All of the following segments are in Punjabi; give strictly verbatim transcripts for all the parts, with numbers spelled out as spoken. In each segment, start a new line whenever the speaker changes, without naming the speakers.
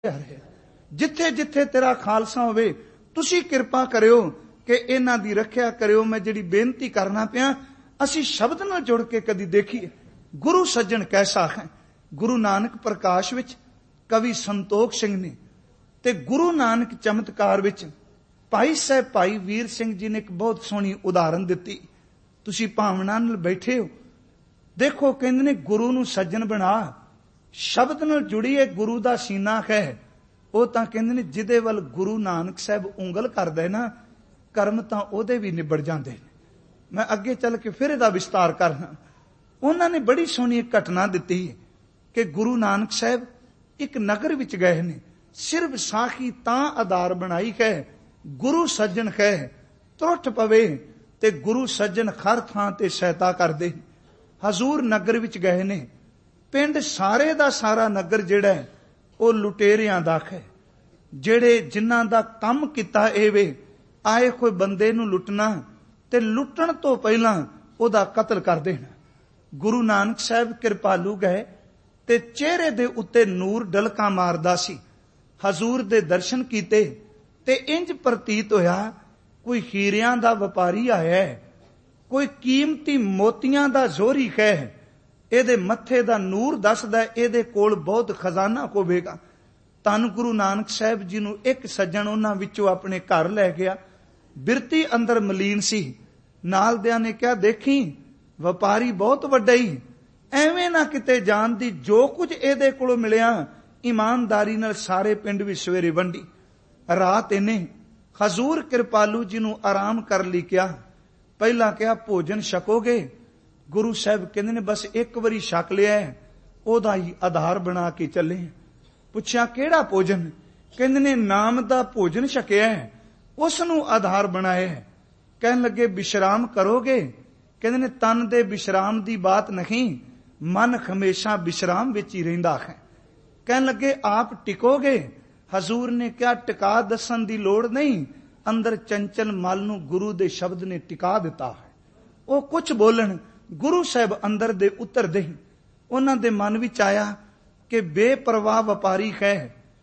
जिथे जिथे तेरा खालसा होवे तुसी किरपा करियो कि इन्हां दी रखिया करियो। मैं जिहड़ी बेनती करना पिया असी शब्द नाल जुड़ के कदी देखीए। गुरु सज्जन कैसा है। गुरु नानक प्रकाश विच कवि संतोख सिंह ने ते गुरु नानक चमत्कार विच भाई साहब भाई वीर सिंह जी ने एक बहुत सोहनी उदाहरण दिती। तुसी भावना नाल बैठे हो, देखो कहंदे ने गुरु नूं सज्जन बना। शब्द नाल जुड़ीए गुरु दा सीना है। ਉਹ ਤਾਂ ਕਹਿੰਦੇ ਨੇ ਜਿਹਦੇ ਵੱਲ ਗੁਰੂ ਨਾਨਕ ਸਾਹਿਬ ਉਂਗਲ ਕਰਦਾ ਹੈ ਨਾ, ਕਰਮ ਤਾਂ ਉਹਦੇ ਵੀ ਨਿਬੜ ਜਾਂਦੇ ਨੇ। ਮੈਂ ਅੱਗੇ ਚੱਲ ਕੇ ਫਿਰ ਇਹਦਾ ਵਿਸਤਾਰ ਕਰਨਾ। ਉਹਨਾਂ ਨੇ ਬੜੀ ਸੋਹਣੀ ਇੱਕ ਘਟਨਾ ਦਿੱਤੀ ਕਿ ਗੁਰੂ ਨਾਨਕ ਸਾਹਿਬ ਇੱਕ ਨਗਰ ਵਿੱਚ ਗਏ ਨੇ। ਸਿਰ ਵਿਸਾਖੀ ਤਾਂ ਆਧਾਰ ਬਣਾਈ ਹੈ, ਗੁਰੂ ਸੱਜਣ ਹੈ ਤਰੁੱਠ ਪਵੇ ਤੇ ਗੁਰੂ ਸੱਜਣ ਹਰ ਥਾਂ ਤੇ ਸਹਾਇਤਾ ਕਰਦੇ। ਹਜ਼ੂਰ ਨਗਰ ਵਿੱਚ ਗਏ ਨੇ। ਪਿੰਡ ਸਾਰੇ ਦਾ ਸਾਰਾ ਨਗਰ ਜਿਹੜਾ ਹੈ ਉਹ ਲੁਟੇਰਿਆਂ ਦਾ ਹੈ, ਜਿਹੜੇ ਜਿਨ੍ਹਾਂ ਦਾ ਕੰਮ ਕੀਤਾ ਇਹ ਵੇ ਆਏ ਕੋਈ ਬੰਦੇ ਨੂੰ ਲੁੱਟਣਾ ਤੇ ਲੁੱਟਣ ਤੋਂ ਪਹਿਲਾਂ ਉਹਦਾ ਕਤਲ ਕਰ ਦੇਣਾ। ਗੁਰੂ ਨਾਨਕ ਸਾਹਿਬ ਕਿਰਪਾਲੂ ਗਏ ਤੇ ਚਿਹਰੇ ਦੇ ਉੱਤੇ ਨੂਰ ਡਲਕਾ ਮਾਰਦਾ ਸੀ। ਹਜ਼ੂਰ ਦੇ ਦਰਸ਼ਨ ਕੀਤੇ ਤੇ ਇੰਜ ਪ੍ਰਤੀਤ ਹੋਇਆ ਕੋਈ ਹੀਰਿਆਂ ਦਾ ਵਪਾਰੀ ਆਇਆ ਹੈ, ਕੋਈ ਕੀਮਤੀ ਮੋਤੀਆਂ ਦਾ ਜ਼ੋਰੀ ਹੈ। ਇਹਦੇ ਮੱਥੇ ਦਾ ਨੂਰ ਦੱਸਦਾ ਇਹਦੇ ਕੋਲ ਬਹੁਤ ਖਜ਼ਾਨਾ ਹੋਵੇਗਾ। ਧੰਨ ਗੁਰੂ ਨਾਨਕ ਸਾਹਿਬ ਜੀ ਨੂੰ ਇੱਕ ਸੱਜਣ ਉਹਨਾਂ ਵਿੱਚੋਂ ਆਪਣੇ ਘਰ ਲੈ ਗਿਆ। ਬਿਰਤੀ ਅੰਦਰ ਮਲੀਨ ਸੀ। ਨਾਲ ਦਿਆਂ ਨੇ ਕਿਹਾ, ਦੇਖੀ ਵਪਾਰੀ ਬਹੁਤ ਵੱਡਾ ਹੀ, ਐਵੇਂ ਨਾ ਕਿਤੇ ਜਾਣ ਦੀ। ਜੋ ਕੁਝ ਇਹਦੇ ਕੋਲੋਂ ਮਿਲਿਆ ਇਮਾਨਦਾਰੀ ਨਾਲ ਸਾਰੇ ਪਿੰਡ ਵਿੱਚ ਸਵੇਰੇ ਵੰਡੀ। ਰਾਤ ਇਹਨੇ ਹਜ਼ੂਰ ਕਿਰਪਾਲੂ ਜੀ ਨੂੰ ਆਰਾਮ ਕਰ ਲਈ ਕਿਹਾ। ਪਹਿਲਾਂ ਕਿਹਾ ਭੋਜਨ ਛਕੋਗੇ? ਗੁਰੂ ਸਾਹਿਬ ਕਹਿੰਦੇ ਨੇ ਬਸ ਇੱਕ ਵਾਰੀ ਛਕ ਲਿਆ, ਉਹਦਾ ਹੀ ਆਧਾਰ ਬਣਾ ਕੇ ਚੱਲੇ। ਪੁੱਛਿਆ ਕਿਹੜਾ ਭੋਜਨ? ਕਹਿੰਦੇ ਨੇ ਨਾਮ ਦਾ ਭੋਜਨ ਛਕਿਆ, ਉਸ ਨੂੰ ਆਧਾਰ ਬਣਾਇਆ। ਕਹਿਣ ਲੱਗੇ ਵਿਸ਼ਰਾਮ ਕਰੋਗੇ? ਕਹਿੰਦੇ ਨੇ ਤਨ ਦੇ ਵਿਸ਼ਰਾਮ ਦੀ ਬਾਤ ਨਹੀਂ, ਮਨ ਹਮੇਸ਼ਾ ਵਿਸ਼ਰਾਮ ਵਿੱਚ ਹੀ ਰਹਿੰਦਾ ਹੈ। ਕਹਿਣ ਲੱਗੇ ਆਪ ਟਿਕੋਗੇ? ਹਜ਼ੂਰ ਨੇ ਕਿਹਾ ਟਿਕਾ ਦੱਸਣ ਦੀ ਲੋੜ ਨਹੀਂ, ਅੰਦਰ ਚੰਚਲ ਮਲ ਨੂੰ ਗੁਰੂ ਦੇ ਸ਼ਬਦ ਨੇ ਟਿਕਾ ਦਿੱਤਾ ਹੈ। ਉਹ ਕੁਝ ਬੋਲਣ, ਗੁਰੂ ਸਾਹਿਬ ਅੰਦਰ ਦੇ ਉਤਰਦੇ। ਉਹਨਾਂ ਦੇ ਮਨ ਵਿੱਚ ਆਇਆ ਕਿ ਬੇਪਰਵਾਹ ਵਪਾਰੀ ਹੈ,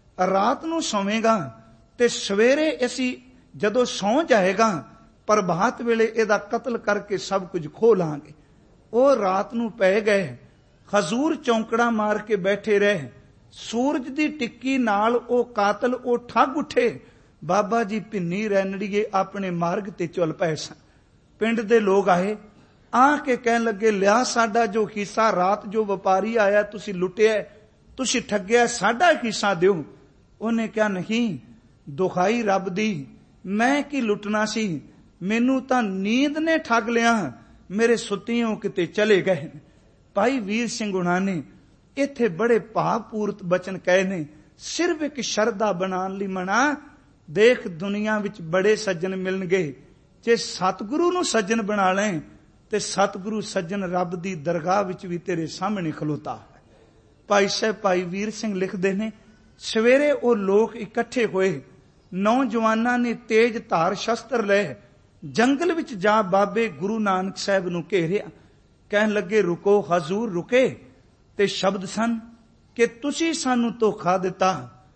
ਰਾਤ ਨੂੰ ਸੌਵੇਗਾ ਤੇ ਸਵੇਰੇ ਅਸੀਂ ਜਦੋਂ ਸੌਂ ਜਾਏਗਾ ਪ੍ਰਭਾਤ ਵੇਲੇ ਇਹਦਾ ਕਤਲ ਕਰਕੇ ਸਭ ਕੁਝ ਖੋਹ ਲਾਂਗੇ। ਉਹ ਰਾਤ ਨੂੰ ਪੈ ਗਏ। ਹਜ਼ੂਰ ਚੌਂਕੜਾ ਮਾਰ ਕੇ ਬੈਠੇ ਰਹੇ। ਸੂਰਜ ਦੀ ਟਿੱਕੀ ਨਾਲ ਉਹ ਕਾਤਲ ਉਹ ਠੱਗ ਉੱਠੇ। ਬਾਬਾ ਜੀ ਭਿੰਨੀ ਰੈਣੜੀਏ ਆਪਣੇ ਮਾਰਗ ਤੇ ਚੱਲ ਪਏ ਸਨ। ਪਿੰਡ ਦੇ ਲੋਕ ਆਏ, ਆ ਕੇ ਕਹਿਣ ਲੱਗੇ ਲਿਆ ਸਾਡਾ ਜੋ ਹਿੱਸਾ, ਰਾਤ ਜੋ ਵਪਾਰੀ ਆਇਆ ਤੁਸੀਂ ਲੁੱਟਿਆ, ਤੁਸੀਂ ਠੱਗਿਆ, ਸਾਡਾ ਹਿੱਸਾ ਦਿਓ। ਉਹਨੇ ਕਿਹਾ ਨਹੀਂ, ਦੁਖਾਈ ਰੱਬ ਦੀ, ਮੈਂ ਕੀ ਲੁੱਟਣਾ ਸੀ, ਮੈਨੂੰ ਤਾਂ ਨੀਂਦ ਨੇ ਠੱਗ ਲਿਆ, ਮੇਰੇ ਸੁੱਤਿਓਂ ਕਿਤੇ ਚਲੇ ਗਏ। ਭਾਈ ਵੀਰ ਸਿੰਘ ਹੁਣਾਂ ਨੇ ਇੱਥੇ ਬੜੇ ਭਾਵਪੂਰਤ ਬਚਨ ਕਹੇ ਨੇ। ਸਿਰਫ ਇੱਕ ਸ਼ਰਧਾ ਬਣਾਉਣ ਲਈ ਮਨਾ, ਦੇਖ ਦੁਨੀਆ ਵਿੱਚ ਬੜੇ ਸੱਜਣ ਮਿਲਣਗੇ, ਜੇ ਸਤਿਗੁਰੂ ਨੂੰ ਸੱਜਣ ਬਣਾ ਲੈ ਤੇ ਸਤਿਗੁਰੂ ਸੱਜਣ ਰੱਬ ਦੀ ਦਰਗਾਹ ਵਿੱਚ ਵੀ ਤੇਰੇ ਸਾਹਮਣੇ ਖਲੋਤਾ ਹੈ। ਭਾਈ ਸਾਹਿਬ ਭਾਈ ਵੀਰ ਸਿੰਘ ਲਿਖਦੇ ਨੇ, ਸਵੇਰੇ ਉਹ ਲੋਕ ਇਕੱਠੇ ਹੋਏ। ਨੌਜਵਾਨਾਂ ਨੇ ਤੇਜ ਧਾਰ ਸ਼ਸਤਰ ਲਏ, ਜੰਗਲ ਵਿੱਚ ਜਾ ਬਾਬੇ ਗੁਰੂ ਨਾਨਕ ਸਾਹਿਬ ਨੂੰ ਘੇਰਿਆ। ਕਹਿਣ ਲੱਗੇ ਰੁਕੋ। ਹਜ਼ੂਰ ਰੁਕੇ ਤੇ ਸ਼ਬਦ ਸਨ ਕਿ ਤੁਸੀਂ ਸਾਨੂੰ ਧੋਖਾ ਦਿੱਤਾ।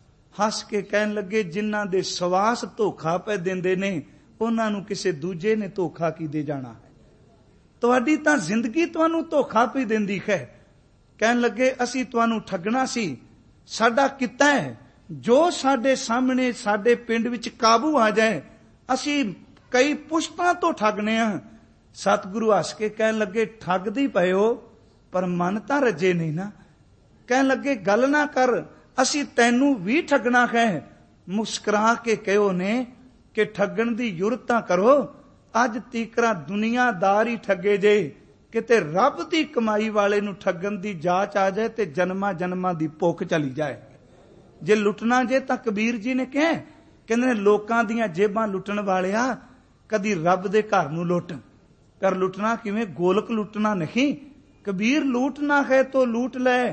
ਹੱਸ ਕੇ ਕਹਿਣ ਲੱਗੇ ਜਿਨ੍ਹਾਂ ਦੇ ਸਵਾਸ ਧੋਖਾ ਪੈ ਦਿੰਦੇ ਨੇ ਉਹਨਾਂ ਨੂੰ ਕਿਸੇ ਦੂਜੇ ਨੇ ਧੋਖਾ ਕੀ ਦੇ ਜਾਣਾ ਹੈ। ਤੁਹਾਡੀ ਤਾਂ ਜ਼ਿੰਦਗੀ ਤੁਹਾਨੂੰ ਧੋਖਾ ਪਈ ਦਿੰਦੀ ਹੈ। ਕਹਿਣ ਲੱਗੇ ਅਸੀਂ ਤੁਹਾਨੂੰ ਠੱਗਣਾ ਸੀ, ਸਾਡਾ ਕਿੱਤਾ ਹੈ ਜੋ ਸਾਡੇ ਸਾਹਮਣੇ ਸਾਡੇ ਪਿੰਡ ਵਿੱਚ ਕਾਬੂ ਆ ਜਾਏ, ਅਸੀਂ ਕਈ ਪੁਸ਼ਤਾਂ ਤੋਂ ਠੱਗਨੇ ਆ। ਸਤਿਗੁਰੂ ਹੱਸ ਕੇ ਕਹਿਣ ਲੱਗੇ ਠੱਗਦੀ ਪਏ ਹੋ ਪਰ ਮਨ ਤਾਂ ਰੱਜੇ ਨਹੀਂ ਨਾ। ਕਹਿਣ ਲੱਗੇ ਗੱਲ ਨਾ ਕਰ, ਅਸੀਂ ਤੈਨੂੰ ਵੀ ਠੱਗਣਾ ਹੈ। ਮੁਸਕਰਾ ਕੇ ਕਹਿਓ ਨੇ ਕਿ ਠੱਗਣ ਦੀ ਜੁਰਤ ਤਾਂ ਕਰੋ। ਅੱਜ ਤੀਕਰਾ ਦੁਨੀਆਦਾਰ ਹੀ ਠੱਗੇ ਜੇ, ਕਿਤੇ ਰੱਬ ਦੀ ਕਮਾਈ ਵਾਲੇ ਨੂੰ ਠੱਗਣ ਦੀ ਜਾਚ ਆ ਜਾਏ ਤੇ ਜਨਮਾਂ ਜਨਮਾਂ ਦੀ ਭੁੱਖ ਚਲੀ ਜਾਏ। ਜੇ ਲੁੱਟਣਾ ਜੇ ਤਾਂ ਕਬੀਰ ਜੀ ਨੇ ਕਿਹਾ, ਕਹਿੰਦੇ ਨੇ ਲੋਕਾਂ ਦੀਆਂ ਜੇਬਾਂ ਲੁੱਟਣ ਵਾਲਿਆ ਕਦੀ ਰੱਬ ਦੇ ਘਰ ਨੂੰ ਲੁੱਟ। ਪਰ ਲੁੱਟਣਾ ਕਿਵੇਂ? ਗੋਲਕ ਲੁੱਟਣਾ ਨਹੀਂ। ਕਬੀਰ ਲੂਟਣਾ ਹੈ ਤੋ ਲੂਟ ਲੈ,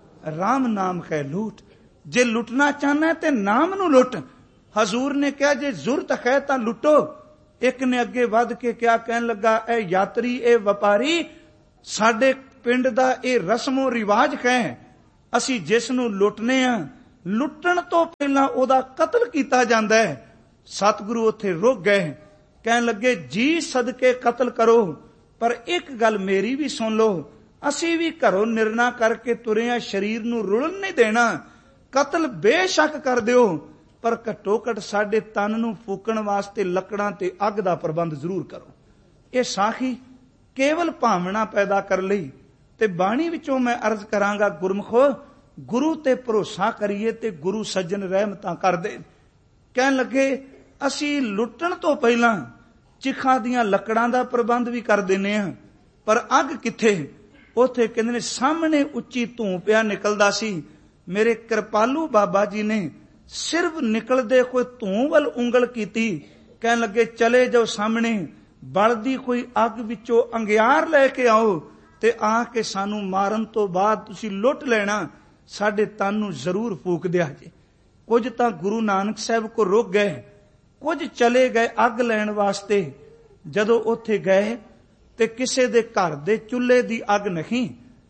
ਰਾਮ ਨਾਮ ਹੈ ਲੂਟ। ਜੇ ਲੁੱਟਣਾ ਚਾਹਨਾ ਤੇ ਨਾਮ ਨੂੰ ਲੁੱਟ। ਹਜ਼ੂਰ ਨੇ ਕਿਹਾ ਜੇ ਜ਼ੁਰਤ ਹੈ ਤਾਂ ਲੁੱਟੋ। ਇੱਕ ਨੇ ਅੱਗੇ ਵੱਧ ਕੇ ਕਿਹਾ, ਕਹਿਣ ਲੱਗਾ ਇਹ ਯਾਤਰੀ ਇਹ ਵਪਾਰੀ, ਸਾਡੇ ਪਿੰਡ ਦਾ ਇਹ ਰਸਮੋ ਰਿਵਾਜ ਹੈ, ਅਸੀਂ ਜਿਸ ਨੂੰ ਲੁੱਟਨੇ ਆ ਲੁੱਟਣ ਤੋਂ ਪਹਿਲਾਂ ਉਹਦਾ ਕਤਲ ਕੀਤਾ ਜਾਂਦਾ ਹੈ। ਸਤਿਗੁਰੂ ਉੱਥੇ ਰੁਕ ਗਏ, ਕਹਿਣ ਲੱਗੇ ਜੀ ਸਦਕੇ ਕਤਲ ਕਰੋ, ਪਰ ਇੱਕ ਗੱਲ ਮੇਰੀ ਵੀ ਸੁਣ ਲਓ, ਅਸੀਂ ਵੀ ਘਰੋਂ ਨਿਰਣਾ ਕਰਕੇ ਤੁਰੇ ਆ, ਸਰੀਰ ਨੂੰ ਰੁਲਣ ਨਹੀਂ ਦੇਣਾ। ਕਤਲ ਬੇਸ਼ੱਕ ਕਰ ਦਿਓ, ਪਰ ਘੱਟੋ ਘੱਟ ਸਾਡੇ ਤਨ ਨੂੰ ਫੂਕਣ ਵਾਸਤੇ ਲੱਕੜਾਂ ਤੇ ਅੱਗ ਦਾ ਪ੍ਰਬੰਧ ਜ਼ਰੂਰ ਕਰੋ। ਇਹ ਸਾਖੀ ਕੇਵਲ ਭਾਵਨਾ ਪੈਦਾ ਕਰ ਲਈ। ਤੇ ਬਾਣੀ ਵਿੱਚੋਂ ਮੈਂ ਅਰਜ਼ ਕਰਾਂਗਾ, ਗੁਰਮਖੋ ਗੁਰੂ ਤੇ ਭਰੋਸਾ ਕਰੀਏ ਤੇ ਗੁਰੂ ਸੱਜਣ ਰਹਿਮਤਾਂ ਕਰਦੇ। ਕਹਿਣ ਲੱਗੇ ਅਸੀਂ ਲੁੱਟਣ ਤੋਂ ਪਹਿਲਾਂ ਚਿਖਾ ਦੀਆਂ ਲੱਕੜਾਂ ਦਾ ਪ੍ਰਬੰਧ ਵੀ ਕਰ ਦਿੰਨੇ ਆ, ਪਰ ਅੱਗ ਕਿੱਥੇ? ਉੱਥੇ ਕਹਿੰਦੇ ਨੇ ਸਾਹਮਣੇ ਉੱਚੀ ਧੂੰ ਪਿਆ ਨਿਕਲਦਾ ਸੀ। ਮੇਰੇ ਕਿਰਪਾਲੂ ਬਾਬਾ ਜੀ ਨੇ ਸਿਰਫ ਨਿਕਲਦੇ ਕੋਈ ਧੂੰ ਵੱਲ ਉਂਗਲ ਕੀਤੀ, ਕਹਿਣ ਲੱਗੇ ਚਲੇ ਜਾਓ ਸਾਹਮਣੇ ਬਲਦੀ ਕੋਈ ਅੱਗ ਵਿੱਚੋਂ ਅੰਗਿਆਰ ਲੈ ਕੇ ਆਓ ਤੇ ਆ ਕੇ ਸਾਨੂੰ ਮਾਰਨ ਤੋਂ ਬਾਅਦ ਤੁਸੀਂ ਲੁੱਟ ਲੈਣਾ, ਸਾਡੇ ਤਨ ਨੂੰ ਜ਼ਰੂਰ ਫੂਕ ਦਿਆ ਜੇ। ਕੁਝ ਤਾਂ ਗੁਰੂ ਨਾਨਕ ਸਾਹਿਬ ਕੋ ਰੁਕ ਗਏ, ਕੁਝ ਚਲੇ ਗਏ ਅੱਗ ਲੈਣ ਵਾਸਤੇ। ਜਦੋਂ ਉੱਥੇ ਗਏ ਤੇ ਕਿਸੇ ਦੇ ਘਰ ਦੇ ਚੁੱਲ੍ਹੇ ਦੀ ਅੱਗ ਨਹੀਂ,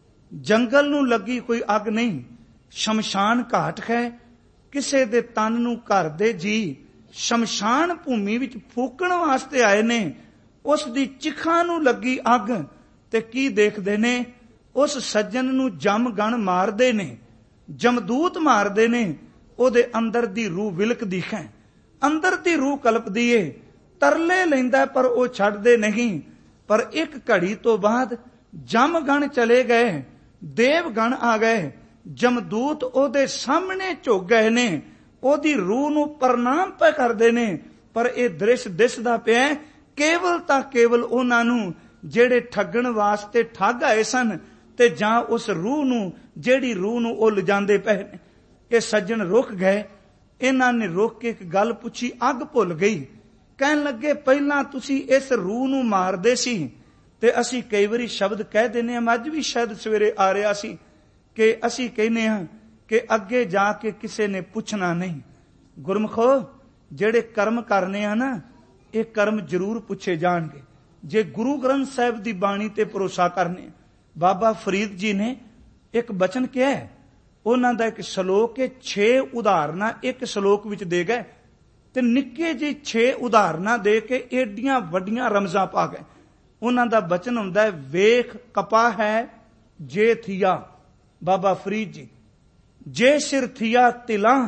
ਜੰਗਲ ਨੂੰ ਲੱਗੀ ਕੋਈ ਅੱਗ ਨਹੀਂ, ਸ਼ਮਸ਼ਾਨ ਘਾਟ ਹੈ। ਕਿਸੇ ਦੇ ਤਨ ਨੂੰ ਘਰ ਦੇ ਜੀ ਸ਼ਮਸ਼ਾਨ ਭੂਮੀ ਵਿੱਚ ਫੂਕਣ ਵਾਸਤੇ ਆਏ ਨੇ, ਉਸ ਦੀ ਚਿਖਾਂ ਨੂੰ ਲੱਗੀ ਅੱਗ, ਤੇ ਕੀ ਦੇਖਦੇ ਨੇ? ਉਸ ਸੱਜਣ ਨੂੰ ਜਮ ਗਣ ਮਾਰਦੇ ਨੇ, ਜਮਦੂਤ ਮਾਰਦੇ ਨੇ। ਉਹਦੇ ਅੰਦਰ ਦੀ ਰੂਹ ਵਿਲਕਦੀ ਹੈ, ਅੰਦਰ ਦੀ ਰੂਹ ਕਲਪਦੀ ਏ, ਤਰਲੇ ਲੈਂਦਾ ਪਰ ਉਹ ਛੱਡਦੇ ਨਹੀਂ। ਪਰ ਇੱਕ ਘੜੀ ਤੋਂ ਬਾਅਦ ਜਮ ਗਣ ਚਲੇ ਗਏ, ਦੇਵ ਗਣ ਆ ਗਏ, ਜਮਦੂਤ ਉਹਦੇ ਸਾਹਮਣੇ ਝੁਕ ਗਏ ਨੇ, ਉਹਦੀ ਰੂਹ ਨੂੰ ਪ੍ਰਣਾਮ ਪੈ ਕਰਦੇ ਨੇ। ਪਰ ਇਹ ਦ੍ਰਿਸ਼ ਦਿਸਦਾ ਪਿਆ ਕੇਵਲ ਤਾਂ ਕੇਵਲ ਉਹਨਾਂ ਨੂੰ ਜਿਹੜੇ ਠੱਗਣ ਵਾਸਤੇ ਠੱਗ ਆਏ ਸਨ, ਤੇ ਜਾਂ ਉਸ ਰੂਹ ਨੂੰ ਜਿਹੜੀ ਰੂਹ ਨੂੰ ਉਹ ਲਿਜਾਂਦੇ ਪਏ ਨੇ। ਇਹ ਸੱਜਣ ਰੁਕ ਗਏ, ਇਹਨਾਂ ਨੇ ਰੁਕ ਕੇ ਇੱਕ ਗੱਲ ਪੁੱਛੀ, ਅੱਗ ਭੁੱਲ ਗਈ। ਕਹਿਣ ਲੱਗੇ ਪਹਿਲਾਂ ਤੁਸੀਂ ਇਸ ਰੂਹ ਨੂੰ ਮਾਰਦੇ ਸੀ, ਤੇ ਅਸੀਂ ਕਈ ਵਾਰੀ ਸ਼ਬਦ ਕਹਿ ਦਿੰਦੇ ਹਾਂ, ਅੱਜ ਵੀ ਸ਼ਾਇਦ ਸਵੇਰੇ ਆ ਰਿਹਾ ਸੀ ਕਿ ਅਸੀਂ ਕਹਿੰਦੇ ਹਾਂ ਕਿ ਅੱਗੇ ਜਾ ਕੇ ਕਿਸੇ ਨੇ ਪੁੱਛਣਾ ਨਹੀਂ। ਗੁਰਮਖੋ ਜਿਹੜੇ ਕਰਮ ਕਰਨੇ ਆ ਨਾ, ਇਹ ਕਰਮ ਜ਼ਰੂਰ ਪੁੱਛੇ ਜਾਣਗੇ ਜੇ ਗੁਰੂ ਗ੍ਰੰਥ ਸਾਹਿਬ ਦੀ ਬਾਣੀ ਤੇ ਭਰੋਸਾ ਕਰਨੇ। ਬਾਬਾ ਫਰੀਦ ਜੀ ਨੇ ਇੱਕ ਬਚਨ ਕਿਹਾ, ਉਹਨਾਂ ਦਾ ਇੱਕ ਸ਼ਲੋਕ ਹੈ, ਛੇ ਉਦਾਹਰਨਾਂ ਇੱਕ ਸ਼ਲੋਕ ਵਿੱਚ ਦੇ ਗਏ, ਤੇ ਨਿੱਕੇ ਜਿਹੇ ਛੇ ਉਦਾਹਰਨਾਂ ਦੇ ਕੇ ਏਡੀਆਂ ਵੱਡੀਆਂ ਰਮਜ਼ਾਂ ਪਾ ਗਏ। ਉਹਨਾਂ ਦਾ ਬਚਨ ਹੁੰਦਾ ਹੈ, ਵੇਖ ਕਪਾ ਹੈ ਜੇ ਥੀਆ, ਬਾਬਾ ਫਰੀਦ ਜੀ, ਜੇ ਸਿਰ ਥੀਆ ਤਿਲਾਂ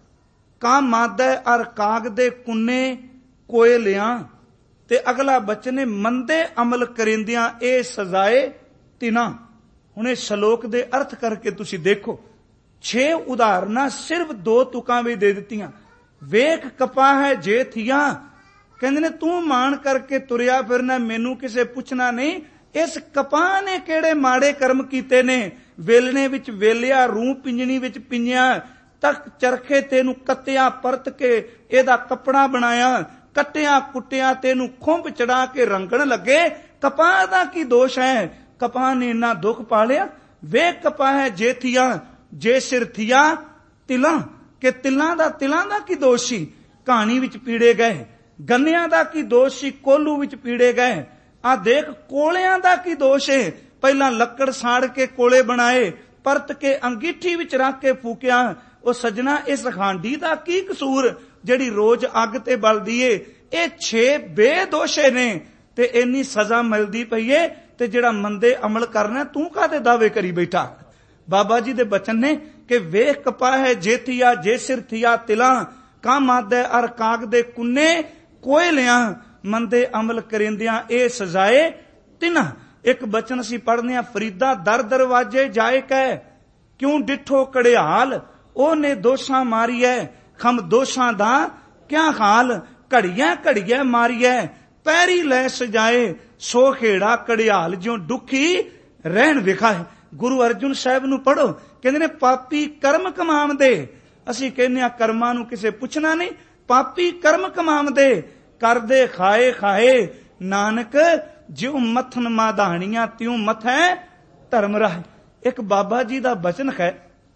ਕਾ ਮਾਦਾ ਅਰ ਕਾਗ ਦੇ ਕੁੰਨੇ ਕੋਏ ਲਿਆਂ। ਤੇ ਅਗਲਾ ਬਚਨ ਹੈ, ਮੰਦੇ ਅਮਲ ਕਰਿੰਦਿਆਂ ਇਹ ਸਜ਼ਾਏ ਤਿਨਾ। ਹੁਣ ਇਹ ਸ਼ਲੋਕ ਦੇ ਅਰਥ ਕਰਕੇ ਤੁਸੀਂ ਦੇਖੋ, ਛੇ ਉਦਾਹਰਨਾਂ ਸਿਰਫ ਦੋ ਤੁਕਾਂ ਵੀ ਦੇ ਦਿੱਤੀਆਂ। ਵੇਖ ਕਪਾ ਹੈ ਜੇ ਥੀਆ, ਕਹਿੰਦੇ ਨੇ ਤੂੰ ਮਾਣ ਕਰਕੇ ਤੁਰਿਆ ਫਿਰਨਾ, ਮੈਨੂੰ ਕਿਸੇ ਪੁੱਛਣਾ ਨਹੀਂ। ਇਸ ਕਪਾਹ ਨੇ ਕਿਹੜੇ ਮਾੜੇ ਕਰਮ ਕੀਤੇ ਨੇ? ਵੇਲਣੇ ਵਿੱਚ ਵੇਲਿਆ, ਰੂਹ ਪਿੰਜਣੀ ਵਿੱਚ ਪਿੰਜਿਆ, ਤੱਕ ਚਰਖੇ ਤੈਨੂੰ ਕੱਤਿਆ, ਪਰਤ ਕੇ ਇਹਦਾ ਕੱਪੜਾ ਬਣਾਇਆ, ਕੱਟਿਆ ਕੁੱਟਿਆ, ਤੈਨੂੰ ਖੁੰਭ ਚੜਾ ਕੇ ਰੰਗਣ ਲੱਗੇ। ਕਪਾਹ ਦਾ ਕੀ ਦੋਸ਼ ਹੈ? ਕਪਾਹ ਨੇ ਇੰਨਾ ਦੁੱਖ ਪਾਲਿਆ। ਵੇਖ ਕਪਾਹ ਹੈ ਜੇ ਥੀਆ, ਜੇ ਸਿਰ ਥੀਆ ਤਿਲਾਂ, ਕਿ ਤਿਲਾਂ ਦਾ ਤਿਲਾਂ ਦਾ ਕੀ ਦੋਸ਼ ਸੀ? ਕਹਾਣੀ ਵਿੱਚ ਪੀੜੇ ਗਏ। ਗੰਨਿਆਂ ਦਾ ਕੀ ਦੋਸ਼ ਸੀ? ਕੋਲੂ ਵਿੱਚ ਪੀੜੇ ਗਏ। ਆ ਦੇਖ ਕੋਲਿਆਂ ਦਾ ਕੀ ਦੋਸ਼ ਹੈ? ਪਹਿਲਾਂ ਲੱਕੜ ਸਾੜ ਕੇ ਕੋਲੇ ਬਣਾਏ, ਪਰਤ ਕੇ ਅੰਗੀਠੀ ਵਿੱਚ ਰੱਖ ਕੇ ਫੂਕਿਆ। ਉਹ ਸੱਜਣਾ, ਇਸ ਖਾਂਡੀ ਦਾ ਕੀ ਕਸੂਰ ਜਿਹੜੀ ਰੋਜ਼ ਅੱਗ ਤੇ ਬਲਦੀ ਏ? ਇਹ ਛੇ ਬੇਦੋਸ਼ੇ ਨੇ ਤੇ ਇੰਨੀ ਸਜ਼ਾ ਮਿਲਦੀ ਪਈ ਏ, ਤੇ ਜਿਹੜਾ ਮੰਦੇ ਅਮਲ ਕਰਨਾ ਤੂੰ ਕਾਹਦੇ ਦਾਅਵੇ ਕਰੀ ਬੈਠਾ? ਬਾਬਾ ਜੀ ਦੇ ਬਚਨ ਨੇ ਕਿ ਵੇਖ ਕਪਾ ਹੈ ਜੇ ਥੀਆ, ਜੇ ਸਿਰ ਥੀਆ ਤਿਲਾਂ ਕਾ ਮਾਦਾ ਅਰ ਕਾਗ ਦੇ ਕੁੰਨੇ ਕੋਏ ਲਿਆਂ। ਮੰਦੇ ਅਮਲ ਕਰਿੰਦਿਆਂ ਇਹ ਸਜ਼ਾਏ ਤਿਨਾ। ਇੱਕ ਬਚਨ ਅਸੀਂ ਪੜ੍ਹਨੇ ਆ, ਫਰੀਦਾ ਦਰ ਦਰਵਾਜੇ ਜਾਏ ਕਹਿ, ਕਿਉਂ ਡਿਠੋ ਕੜਿਆਲ, ਉਹਨੇ ਦੋਸ਼ਾਂ ਮਾਰੀਐ, ਖਮ ਦੋਸ਼ਾਂ ਦਾ ਕਿਆ ਹਾਲ। ਘੜੀਆਂ ਘੜੀਆਂ ਮਾਰੀਐ, ਪੈਰੀ ਲੈ ਸਜਾਏ, ਸੋ ਖੇੜਾ ਕੜਿਆਲ ਜਿਉ ਦੁਖੀ ਰਹਿਣ ਵਿਖਾਏ। ਗੁਰੂ ਅਰਜੁਨ ਸਾਹਿਬ ਨੂੰ ਪੜ੍ਹੋ, ਕਹਿੰਦੇ ਨੇ ਪਾਪੀ ਕਰਮ ਕਮਾਉਂਦੇ। ਅਸੀਂ ਕਹਿੰਦੇ ਆ ਕਰਮਾਂ ਨੂੰ ਕਿਸੇ ਪੁੱਛਣਾ ਨਹੀਂ, ਪਾਪੀ ਕਰਮ ਕਮਾਉਂਦੇ, ਕਰਦੇ ਖਾਏ ਖਾਏ, ਨਾਨਕ ਜਿਉ ਮੱਥਨ ਮਾਧਾਣੀਆਂ ਤਿਉ ਮਥੈ ਧਰਮ ਰਾਹ। ਇੱਕ ਬਾਬਾ ਜੀ ਦਾ ਬਚਨ ਹੈ,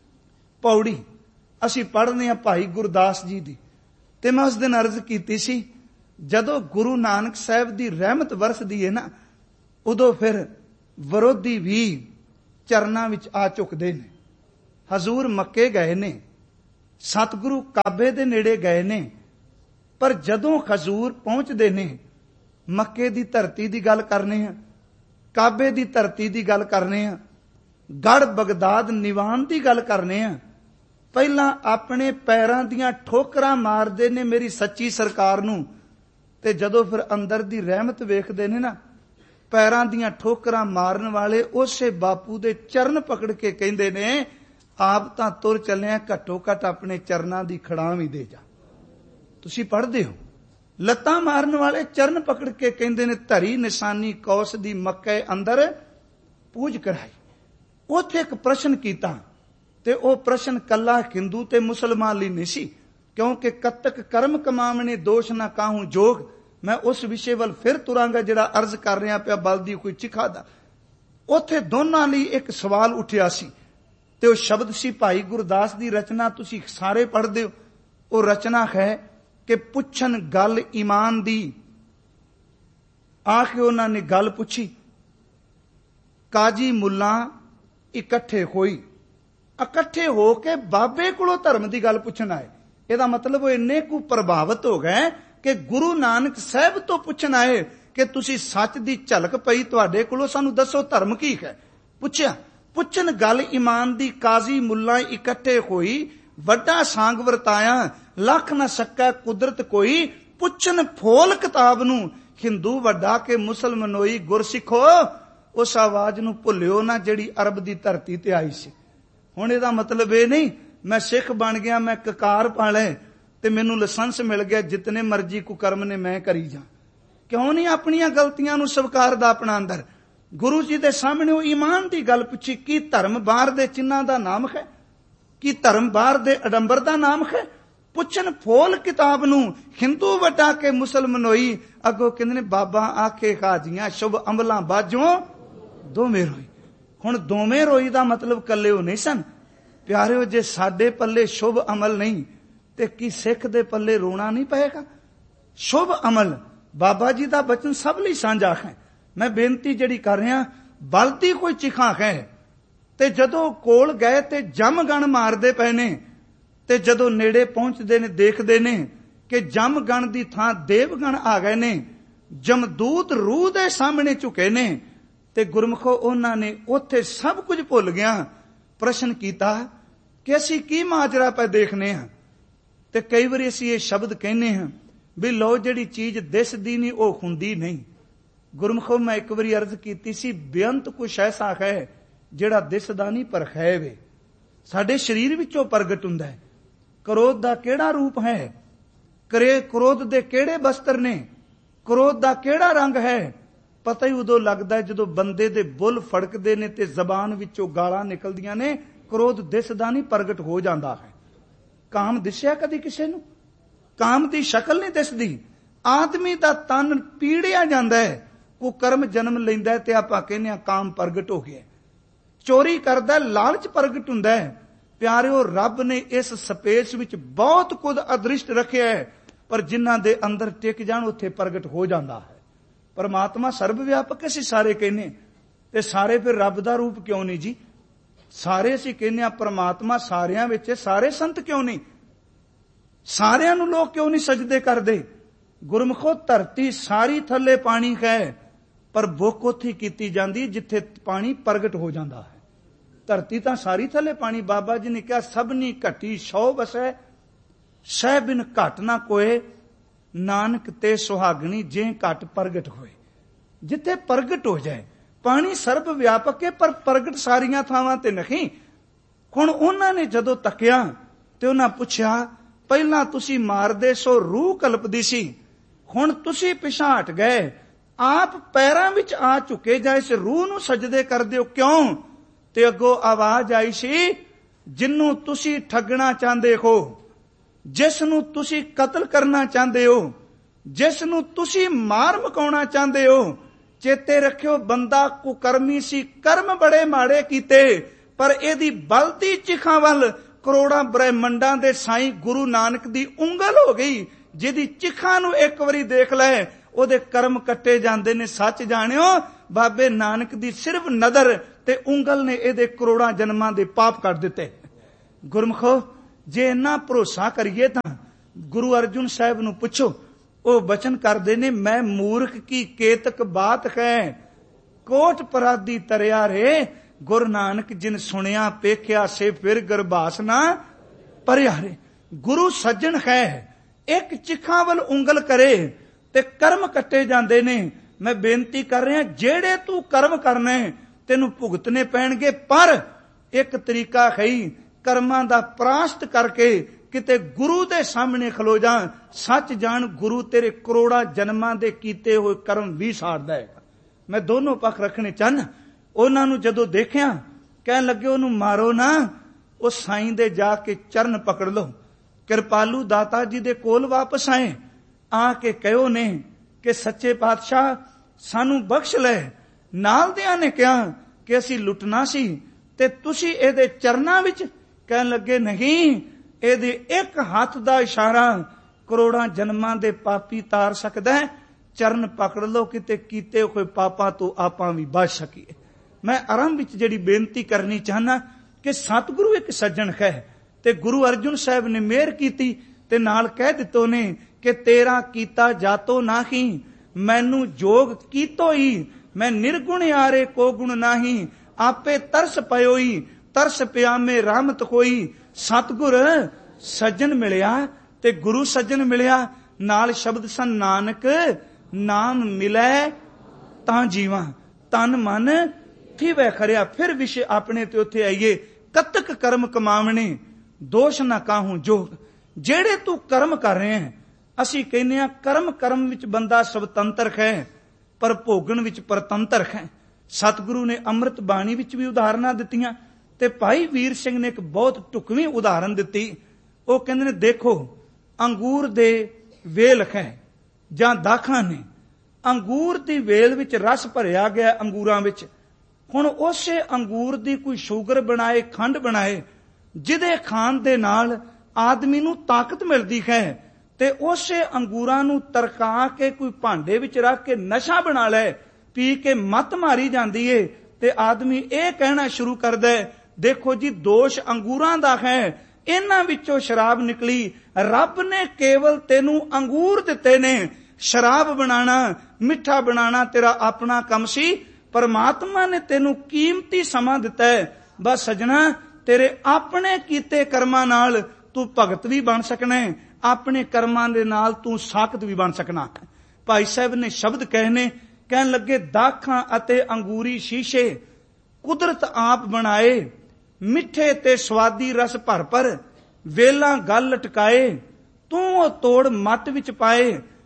ਪੌੜੀ ਅਸੀਂ ਪੜ੍ਹਦੇ ਹਾਂ ਭਾਈ ਗੁਰਦਾਸ ਜੀ ਦੀ। ਤੇ ਮੈਂ ਉਸ ਦਿਨ ਅਰਜ਼ ਕੀਤੀ ਸੀ, ਜਦੋਂ ਗੁਰੂ ਨਾਨਕ ਸਾਹਿਬ ਦੀ ਰਹਿਮਤ ਵਰਸਦੀ ਹੈ ਨਾ, ਉਦੋਂ ਫਿਰ ਵਿਰੋਧੀ ਵੀ ਚਰਨਾਂ ਵਿੱਚ ਆ ਝੁਕਦੇ ਨੇ। ਹਜ਼ੂਰ ਮੱਕੇ ਗਏ ਨੇ, ਸਤਿਗੁਰੂ ਕਾਬੇ ਦੇ ਨੇੜੇ ਗਏ ਨੇ, ਪਰ ਜਦੋਂ ਖਜ਼ੂਰ ਪਹੁੰਚਦੇ ਨੇ, ਮੱਕੇ ਦੀ ਧਰਤੀ ਦੀ ਗੱਲ ਕਰਨੇ ਆ, ਕਾਬੇ ਦੀ ਧਰਤੀ ਦੀ ਗੱਲ ਕਰਨੇ ਆ, ਗੜ ਬਗਦਾਦ ਨਿਵਾਨ ਦੀ ਗੱਲ ਕਰਨੇ ਆ, ਪਹਿਲਾਂ ਆਪਣੇ ਪੈਰਾਂ ਦੀਆਂ ਠੋਕਰਾਂ ਮਾਰਦੇ ਨੇ ਮੇਰੀ ਸੱਚੀ ਸਰਕਾਰ ਨੂੰ, ਤੇ ਜਦੋਂ ਫਿਰ ਅੰਦਰ ਦੀ ਰਹਿਮਤ ਵੇਖਦੇ ਨੇ ਨਾ, ਪੈਰਾਂ ਦੀਆਂ ਠੋਕਰਾਂ ਮਾਰਨ ਵਾਲੇ ਉਸੇ ਬਾਪੂ ਦੇ ਚਰਨ ਪਕੜ ਕੇ ਕਹਿੰਦੇ ਨੇ, ਆਪ ਤਾਂ ਤੁਰ ਚੱਲਿਆ, ਘੱਟੋ ਘੱਟ ਆਪਣੇ ਚਰਨਾਂ ਦੀ ਖੜਾਂ ਵੀ ਦੇ ਜਾ। ਤੁਸੀਂ ਪੜ੍ਹਦੇ ਹੋ, ਲੱਤਾਂ ਮਾਰਨ ਵਾਲੇ ਚਰਨ ਪਕੜ ਕੇ ਕਹਿੰਦੇ ਨੇ, ਧਰੀ ਨਿਸ਼ਾਨੀ ਕੌਸ ਦੀ ਮੱਕੇ ਅੰਦਰ ਪੂਜ ਕਰਾਈ। ਉੱਥੇ ਇੱਕ ਪ੍ਰਸ਼ਨ ਕੀਤਾ, ਤੇ ਉਹ ਪ੍ਰਸ਼ਨ ਕੱਲਾ ਹਿੰਦੂ ਤੇ ਮੁਸਲਮਾਨ ਲਈ ਨਹੀਂ ਸੀ, ਕਿਉਂਕਿ ਕਤਕ ਕਰਮ ਕਮਾਵਣੇ ਦੋਸ਼ ਨਾ ਕਾਹੂ ਜੋਗ। ਮੈਂ ਉਸ ਵਿਸ਼ੇ ਵੱਲ ਫਿਰ ਤੁਰਾਂਗਾ ਜਿਹੜਾ ਅਰਜ਼ ਕਰ ਰਿਹਾ ਪਿਆ, ਬਲਦੀ ਕੋਈ ਚਿਖਾ ਦਾ। ਉੱਥੇ ਦੋਨਾਂ ਲਈ ਇੱਕ ਸਵਾਲ ਉੱਠਿਆ ਸੀ, ਤੇ ਉਹ ਸ਼ਬਦ ਸੀ ਭਾਈ ਗੁਰਦਾਸ ਦੀ ਰਚਨਾ, ਤੁਸੀਂ ਸਾਰੇ ਪੜ੍ਹਦੇ ਹੋ। ਉਹ ਰਚਨਾ ਹੈ ਕਿ ਪੁੱਛਣ ਗੱਲ ਈਮਾਨ ਦੀ। ਆ ਕੇ ਉਹਨਾਂ ਨੇ ਗੱਲ ਪੁੱਛੀ, ਕਾਜੀ ਮੁੱਲਾ ਇਕੱਠੇ ਹੋਈ, ਇਕੱਠੇ ਹੋ ਕੇ ਬਾਬੇ ਕੋਲੋਂ ਧਰਮ ਦੀ ਗੱਲ ਪੁੱਛਣ ਆਏ। ਇਹਦਾ ਮਤਲਬ ਉਹ ਇੰਨੇ ਕੁ ਪ੍ਰਭਾਵਿਤ ਹੋ ਗਏ ਕਿ ਗੁਰੂ ਨਾਨਕ ਸਾਹਿਬ ਤੋਂ ਪੁੱਛਣ ਆਏ ਕਿ ਤੁਸੀਂ ਸੱਚ ਦੀ ਝਲਕ ਪਈ ਤੁਹਾਡੇ ਕੋਲੋਂ, ਸਾਨੂੰ ਦੱਸੋ ਧਰਮ ਕੀ ਹੈ। ਪੁੱਛਿਆ, ਪੁੱਛਣ ਗੱਲ ਈਮਾਨ ਦੀ, ਕਾਜ਼ੀ ਮੁੱਲਾ ਇਕੱਠੇ ਹੋਈ, ਵੱਡਾ ਸਾਂਗ ਵਰਤਾਇਆ, ਲੱਖ ਨਾ ਸਕੈ ਕੁਦਰਤ ਕੋਈ, ਪੁੱਛਣ ਫੋਲ ਕਿਤਾਬ ਨੂੰ, ਹਿੰਦੂ ਵੱਡਾ ਕੇ ਮੁਸਲਮਾਨੋਈ, ਗੁਰਸਿੱਖੋ ਉਸ ਆਵਾਜ਼ ਨੂੰ ਭੁੱਲਿਓ ਨਾ ਜਿਹੜੀ ਅਰਬ ਦੀ ਧਰਤੀ ਤੇ ਆਈ ਸੀ। ਹੁਣ ਇਹਦਾ ਮਤਲਬ ਇਹ ਨਹੀਂ ਮੈਂ ਸਿੱਖ ਬਣ ਗਿਆ, ਮੈਂ ਕਕਾਰ ਪਾ ਲਏ ਤੇ ਮੈਨੂੰ ਲਾਇਸੈਂਸ ਮਿਲ ਗਿਆ, ਜਿਤਨੇ ਮਰਜ਼ੀ ਕੁਕਰਮ ਨੇ ਮੈਂ ਕਰੀ ਜਾ। ਕਿਉਂ ਨਹੀਂ ਆਪਣੀਆਂ ਗਲਤੀਆਂ ਨੂੰ ਸਵੀਕਾਰਦਾ ਆਪਣਾ ਅੰਦਰ? ਗੁਰੂ ਜੀ ਦੇ ਸਾਹਮਣੇ ਉਹ ਈਮਾਨ ਦੀ ਗੱਲ ਪੁੱਛੀ, ਕੀ ਧਰਮ ਬਾਹਰ ਦੇ ਚਿੰਨ੍ਹਾਂ ਦਾ ਨਾਮ ਹੈ? ਕੀ ਧਰਮ ਬਾਹਰ ਦੇ ਅਡੰਬਰ ਦਾ ਨਾਮ ਹੈ? ਪੁੱਛਣ ਫੋਲ ਕਿਤਾਬ ਨੂੰ, ਹਿੰਦੂ ਵਟਾ ਕੇ ਮੁਸਲਮਾਨੋਈ। ਅੱਗੋਂ ਕਹਿੰਦੇ ਨੇ, ਬਾਬਾ ਆਖੇ ਹਾਜੀਆਂ ਸ਼ੁਭ ਅਮਲਾਂ ਬਾਝੋਂ ਦੋਵੇਂ ਰੋਈ। ਹੁਣ ਦੋਵੇਂ ਰੋਈ ਦਾ ਮਤਲਬ ਕੱਲੇ ਉਹ ਨਹੀਂ ਸਨ ਪਿਆਰਿਓ। ਜੇ ਸਾਡੇ ਪੱਲੇ ਸ਼ੁਭ ਅਮਲ ਨਹੀਂ ਤੇ ਕੀ ਸਿੱਖ ਦੇ ਪੱਲੇ ਰੋਣਾ ਨਹੀਂ ਪਏਗਾ? ਸ਼ੁਭ ਅਮਲ ਬਾਬਾ ਜੀ ਦਾ ਬਚਨ ਸਭ ਲਈ ਸਾਂਝਾ ਹੈ। ਮੈਂ ਬੇਨਤੀ ਜਿਹੜੀ ਕਰ ਰਿਹਾ, ਬਲਦੀ ਕੋਈ ਚਿਖਾ ਹੈ। ਤੇ ਜਦੋਂ ਕੋਲ ਗਏ ਤੇ ਜਮ ਗਣ ਮਾਰਦੇ ਪਏ ਨੇ, ਤੇ ਜਦੋਂ ਨੇੜੇ ਪਹੁੰਚਦੇ ਨੇ ਦੇਖਦੇ ਨੇ ਕਿ ਜਮ ਗਣ ਦੀ ਥਾਂ ਦੇਵਗਣ ਆ ਗਏ ਨੇ, ਜਮਦੂਤ ਰੂਹ ਦੇ ਸਾਹਮਣੇ ਝੁਕੇ ਨੇ। ਤੇ ਗੁਰਮਖੋ ਉਹਨਾਂ ਨੇ ਉੱਥੇ ਸਭ ਕੁਝ ਭੁੱਲ ਗਿਆ, ਪ੍ਰਸ਼ਨ ਕੀਤਾ ਕਿ ਅਸੀਂ ਕੀ ਮਾਜਰਾ ਪੈ ਦੇਖਨੇ ਹਾਂ। ਤੇ ਕਈ ਵਾਰੀ ਅਸੀਂ ਇਹ ਸ਼ਬਦ ਕਹਿੰਦੇ ਹਾਂ ਵੀ ਲੋ ਜਿਹੜੀ ਚੀਜ਼ ਦਿਸਦੀ ਨਹੀਂ ਉਹ ਹੁੰਦੀ ਨਹੀਂ। ਗੁਰਮਖੋ ਮੈਂ ਇੱਕ ਵਾਰੀ ਅਰਜ਼ ਕੀਤੀ ਸੀ, ਬੇਅੰਤ ਕੁਛ ਐਸਾ ਹੈ ਜਿਹੜਾ ਦਿਸਦਾ ਨਹੀਂ ਪਰ ਹੈ ਵੇ, ਸਾਡੇ ਸਰੀਰ ਵਿੱਚੋਂ ਪ੍ਰਗਟ ਹੁੰਦਾ ਹੈ। ਕ੍ਰੋਧ ਦਾ ਕਿਹੜਾ ਰੂਪ ਹੈ? ਕਰੇ ਕ੍ਰੋਧ ਦੇ ਕਿਹੜੇ ਬਸਤਰ ਨੇ? ਕ੍ਰੋਧ ਦਾ ਕਿਹੜਾ ਰੰਗ ਹੈ? ਪਤਾ ਹੀ ਉਦੋਂ ਲੱਗਦਾ ਹੈ ਜਦੋਂ ਬੰਦੇ ਦੇ ਬੁੱਲ ਫੜਕਦੇ ਨੇ ਤੇ ਜ਼ਬਾਨ ਵਿੱਚੋਂ ਗਾਲਾਂ ਨਿਕਲਦੀਆਂ ਨੇ। ਕ੍ਰੋਧ ਦਿਸਦਾ ਨਹੀਂ, ਪ੍ਰਗਟ ਹੋ ਜਾਂਦਾ ਹੈ। ਕਾਮ ਦਿਸਿਆ ਕਦੀ ਕਿਸੇ ਨੂੰ? ਕਾਮ ਦੀ ਸ਼ਕਲ ਨਹੀਂ ਦਿਸਦੀ। ਆਦਮੀ ਦਾ ਤਨ ਪੀੜਿਆ ਜਾਂਦਾ ਹੈ, ਕੁਕਰਮ ਜਨਮ ਲੈਂਦਾ ਤੇ ਆਪਾਂ ਕਹਿੰਦੇ ਆ ਕਾਮ ਪ੍ਰਗਟ ਹੋ ਗਿਆ। ਚੋਰੀ ਕਰਦਾ, ਲਾਲਚ ਪ੍ਰਗਟ ਹੁੰਦਾ ਹੈ। ਪਿਆਰਿਓ, ਰੱਬ ਨੇ ਇਸ ਸਪੇਸ ਵਿੱਚ ਬਹੁਤ ਕੁਝ ਅਦ੍ਰਿਸ਼ਟ ਰੱਖਿਆ ਹੈ, ਪਰ ਜਿਨ੍ਹਾਂ ਦੇ ਅੰਦਰ ਟਿਕ ਜਾਣ ਉੱਥੇ ਪ੍ਰਗਟ ਹੋ ਜਾਂਦਾ ਹੈ। ਪਰਮਾਤਮਾ ਸਰਬ ਵਿਆਪਕ ਅਸੀਂ ਸਾਰੇ ਕਹਿੰਦੇ, ਤੇ ਸਾਰੇ ਫਿਰ ਰੱਬ ਦਾ ਰੂਪ ਕਿਉਂ ਨਹੀਂ ਜੀ? ਸਾਰੇ ਅਸੀਂ ਕਹਿੰਦੇ ਆ ਪਰਮਾਤਮਾ ਸਾਰਿਆਂ ਵਿੱਚ, ਸਾਰੇ ਸੰਤ ਕਿਉਂ ਨਹੀਂ? ਸਾਰਿਆਂ ਨੂੰ ਲੋਕ ਕਿਉਂ ਨਹੀਂ ਸਜਦੇ ਕਰਦੇ? ਗੁਰਮਖੋ ਧਰਤੀ ਸਾਰੀ ਥੱਲੇ ਪਾਣੀ ਹੈ, ਪਰ ਬੁੱਕ ਉੱਥੇ ਕੀਤੀ ਜਾਂਦੀ ਜਿੱਥੇ ਪਾਣੀ ਪ੍ਰਗਟ ਹੋ ਜਾਂਦਾ ਹੈ। ਧਰਤੀ ਤਾਂ ਸਾਰੀ ਥੱਲੇ ਪਾਣੀ। ਬਾਬਾ ਜੀ ਨੇ ਕਿਹਾ ਸਭਨੀ ਘਟੀ ਸੌ ਵਸੈ, ਸਹਿ ਬਿਨ ਘਟ ਨਾ ਕੋਏ, ਨਾਨਕ ਤੇ ਸੁਹਾਗਣੀ ਜੇ ਘਟ ਪ੍ਰਗਟ ਹੋਏ। ਜਿੱਥੇ ਪ੍ਰਗਟ ਹੋ ਜਾਏ, ਪਾਣੀ ਸਰਬ ਵਿਆਪਕ ਹੈ ਪਰ ਪ੍ਰਗਟ ਸਾਰੀਆਂ ਥਾਵਾਂ ਤੇ ਨਹੀਂ। ਹੁਣ ਉਹਨਾਂ ਨੇ ਜਦੋਂ ਤੱਕਿਆ ਤੇ ਉਹਨਾਂ ਪੁੱਛਿਆ, ਪਹਿਲਾਂ ਤੁਸੀਂ ਮਾਰਦੇ ਸੋ ਰੂਹ ਕਲਪਦੀ ਸੀ, ਹੁਣ ਤੁਸੀਂ ਪਿਛਾਂਹ ਹਟ ਗਏ, ਆਪ ਪੈਰਾਂ ਵਿੱਚ ਆ ਚੁੱਕੇ ਜਾਂ ਇਸ ਰੂਹ ਨੂੰ ਸਜਦੇ ਕਰਦੇ ਹੋ ਕਿਉਂ? ਤੇ ਅੱਗੋਂ ਆਵਾਜ਼ ਆਈ ਸੀ, ਜਿਹਨੂੰ ਤੁਸੀਂ ਠੱਗਣਾ ਚਾਹੁੰਦੇ ਹੋ, ਜਿਸ ਨੂੰ ਤੁਸੀਂ ਕਤਲ ਕਰਨਾ ਚਾਹੁੰਦੇ ਹੋ, ਜਿਸ ਨੂੰ ਤੁਸੀਂ ਮਾਰ ਮਕਾਉਣਾ ਚਾਹੁੰਦੇ ਹੋ, ਚੇਤੇ ਰੱਖਿਓ ਬੰਦਾ ਕੁਕਰਮੀ ਸੀ, ਕਰਮ ਬੜੇ ਮਾੜੇ ਕੀਤੇ, ਪਰ ਇਹਦੀ ਬਲਦੀ ਚਿਖਾਂ ਵੱਲ ਕਰੋੜਾਂ ਬ੍ਰਹਿਮੰਡਾਂ ਦੇ ਸਾਈਂ ਗੁਰੂ ਨਾਨਕ ਦੀ ਉਂਗਲ ਹੋ ਗਈ। ਜਿਹਦੀ ਚਿਖਾਂ ਨੂੰ ਇੱਕ ਵਾਰੀ ਦੇਖ ਲੈ ਉਹਦੇ ਕਰਮ ਕੱਟੇ ਜਾਂਦੇ ਨੇ। ਸੱਚ ਜਾਣਿਓ, ਬਾਬੇ ਨਾਨਕ ਦੀ ਸਿਰਫ ਨਜ਼ਰ ਤੇ ਉਂਗਲ ਨੇ ਇਹਦੇ ਕਰੋੜਾਂ ਜਨਮਾਂ ਦੇ ਪਾਪ ਕੱਟ ਦਿੱਤੇ। ਗੁਰਮਖੋ, जे इन्ना भरोसा करिए तां गुरु अर्जुन साहब नूं पुछो, ਉਹ ਬਚਨ ਕਰਦੇ ਨੇ, मैं मूर्ख की केतक बात है कोट पराधी तरिया रे, गुरु नानक जिन सुनिया पेख्या से फिर गरबास ना परिया रे। गुरु सज्जन है, एक चिखा वल उंगल करे ते कर्म कट्टे जांदे ने। मैं बेनती कर रहा, जेड़े तू कर्म करने तेनू भुगतने पैणगे, पर एक तरीका है कर्मां दा प्राश्त करके किते गुरु दे सामने खलो जा। सच जान, गुरु तेरे करोड़ा जन्मां दे कीते हुए कर्म भी साड़दा है। मैं दोनों पक्ष रखने चाहना। उन्हां नूं जदों देखिया कहन लगे ओनू मारो ना, उस साईं दे जाके चरण पकड़ लो। कृपालू दाता जी दे कोल वापस आए, आके कहो ने कि सच्चे पातशाह सानू बख्श ले। नाल दियां ने कहा कि असी लुटना सी ते तुसी एदे चरनां विच। कहन लगे नहीं, एदे एक हाथ दा इशारा करोड़ां जन्मां दे पापी तार सकदा है। चरण पकड़ लो, किते कीते हुए पापां तो आपां भी बच सकीए। मैं आरंभ विच जिहड़ी बेनती करनी चाहना कि सतगुरु एक सज्जन है ते गुरु अर्जुन साहब ने मेहर कीती ते नाल कह दित्तो ने कि तेरा कीता जातो नाही, मैनू जोग कीतो ही। मैं निर्गुण यारे को गुण नाही, आपे तरस पयोई, तरस पिया में रहमत कोई। सतगुर सज्जन मिलिया ते गुरु सज्जन मिलिया, नाल शब्द सन नानक नाम मिलै तां जीवा, तन मन थीवै खरिया। फिर विषय अपने ते उत्थे आईए, कतक कर्म कमावने दोष ना काहूं जोग। जेड़े तू कर्म कर रहे हैं, असी कहने आ कर्म कर्म विच बंदा स्वतंत्र है, पर भोगन विच परतंत्र है। सतगुरु ने अमृत बाणी विच भी उदाहरणां दित्तियां ते भाई वीर सिंह ने एक बहुत ढुकवीं उदाहरण दित्ती। ਉਹ ਕਹਿੰਦੇ ਨੇ, ਦੇਖੋ अंगूर दे वेल है जां दाखां ने, अंगूर दी वेल विच रस भरिया गया अंगूरां विच। हुण उसे अंगूर दी कोई शुगर बनाए, खंड बनाए, जिहदे खाण दे नाल आदमी नूं ताकत मिलदी है, ते उसे अंगूरां नूं तरका के कोई भांडे विच रख के नशा बना लै, पी के मत मारी जांदी है, ते आदमी इह कहना शुरू करदा है, देखो जी दोष अंगूरां दा है, इन्हां विचों शराब निकली। रब ने केवल तेनू अंगूर दिते ने, शराब बनाना मिठा बनाना तेरा अपना काम सी। परमात्मा ने तेनू कीमती समा दिता है। बस सजना, तेरे अपने कीते कर्मां नाल तू भगत भी बन सकना है, अपने कर्मां दे नाल तू साकत भी बन सकना है। भाई साहब ने शब्द कहने, कहन लगे, दाखां अते अंगूरी शीशे कुदरत आप बनाए, मिठे ते स्वादी रस भर भर, वेला गल लटकाए, तू ओ तोड़ मट विच पाए,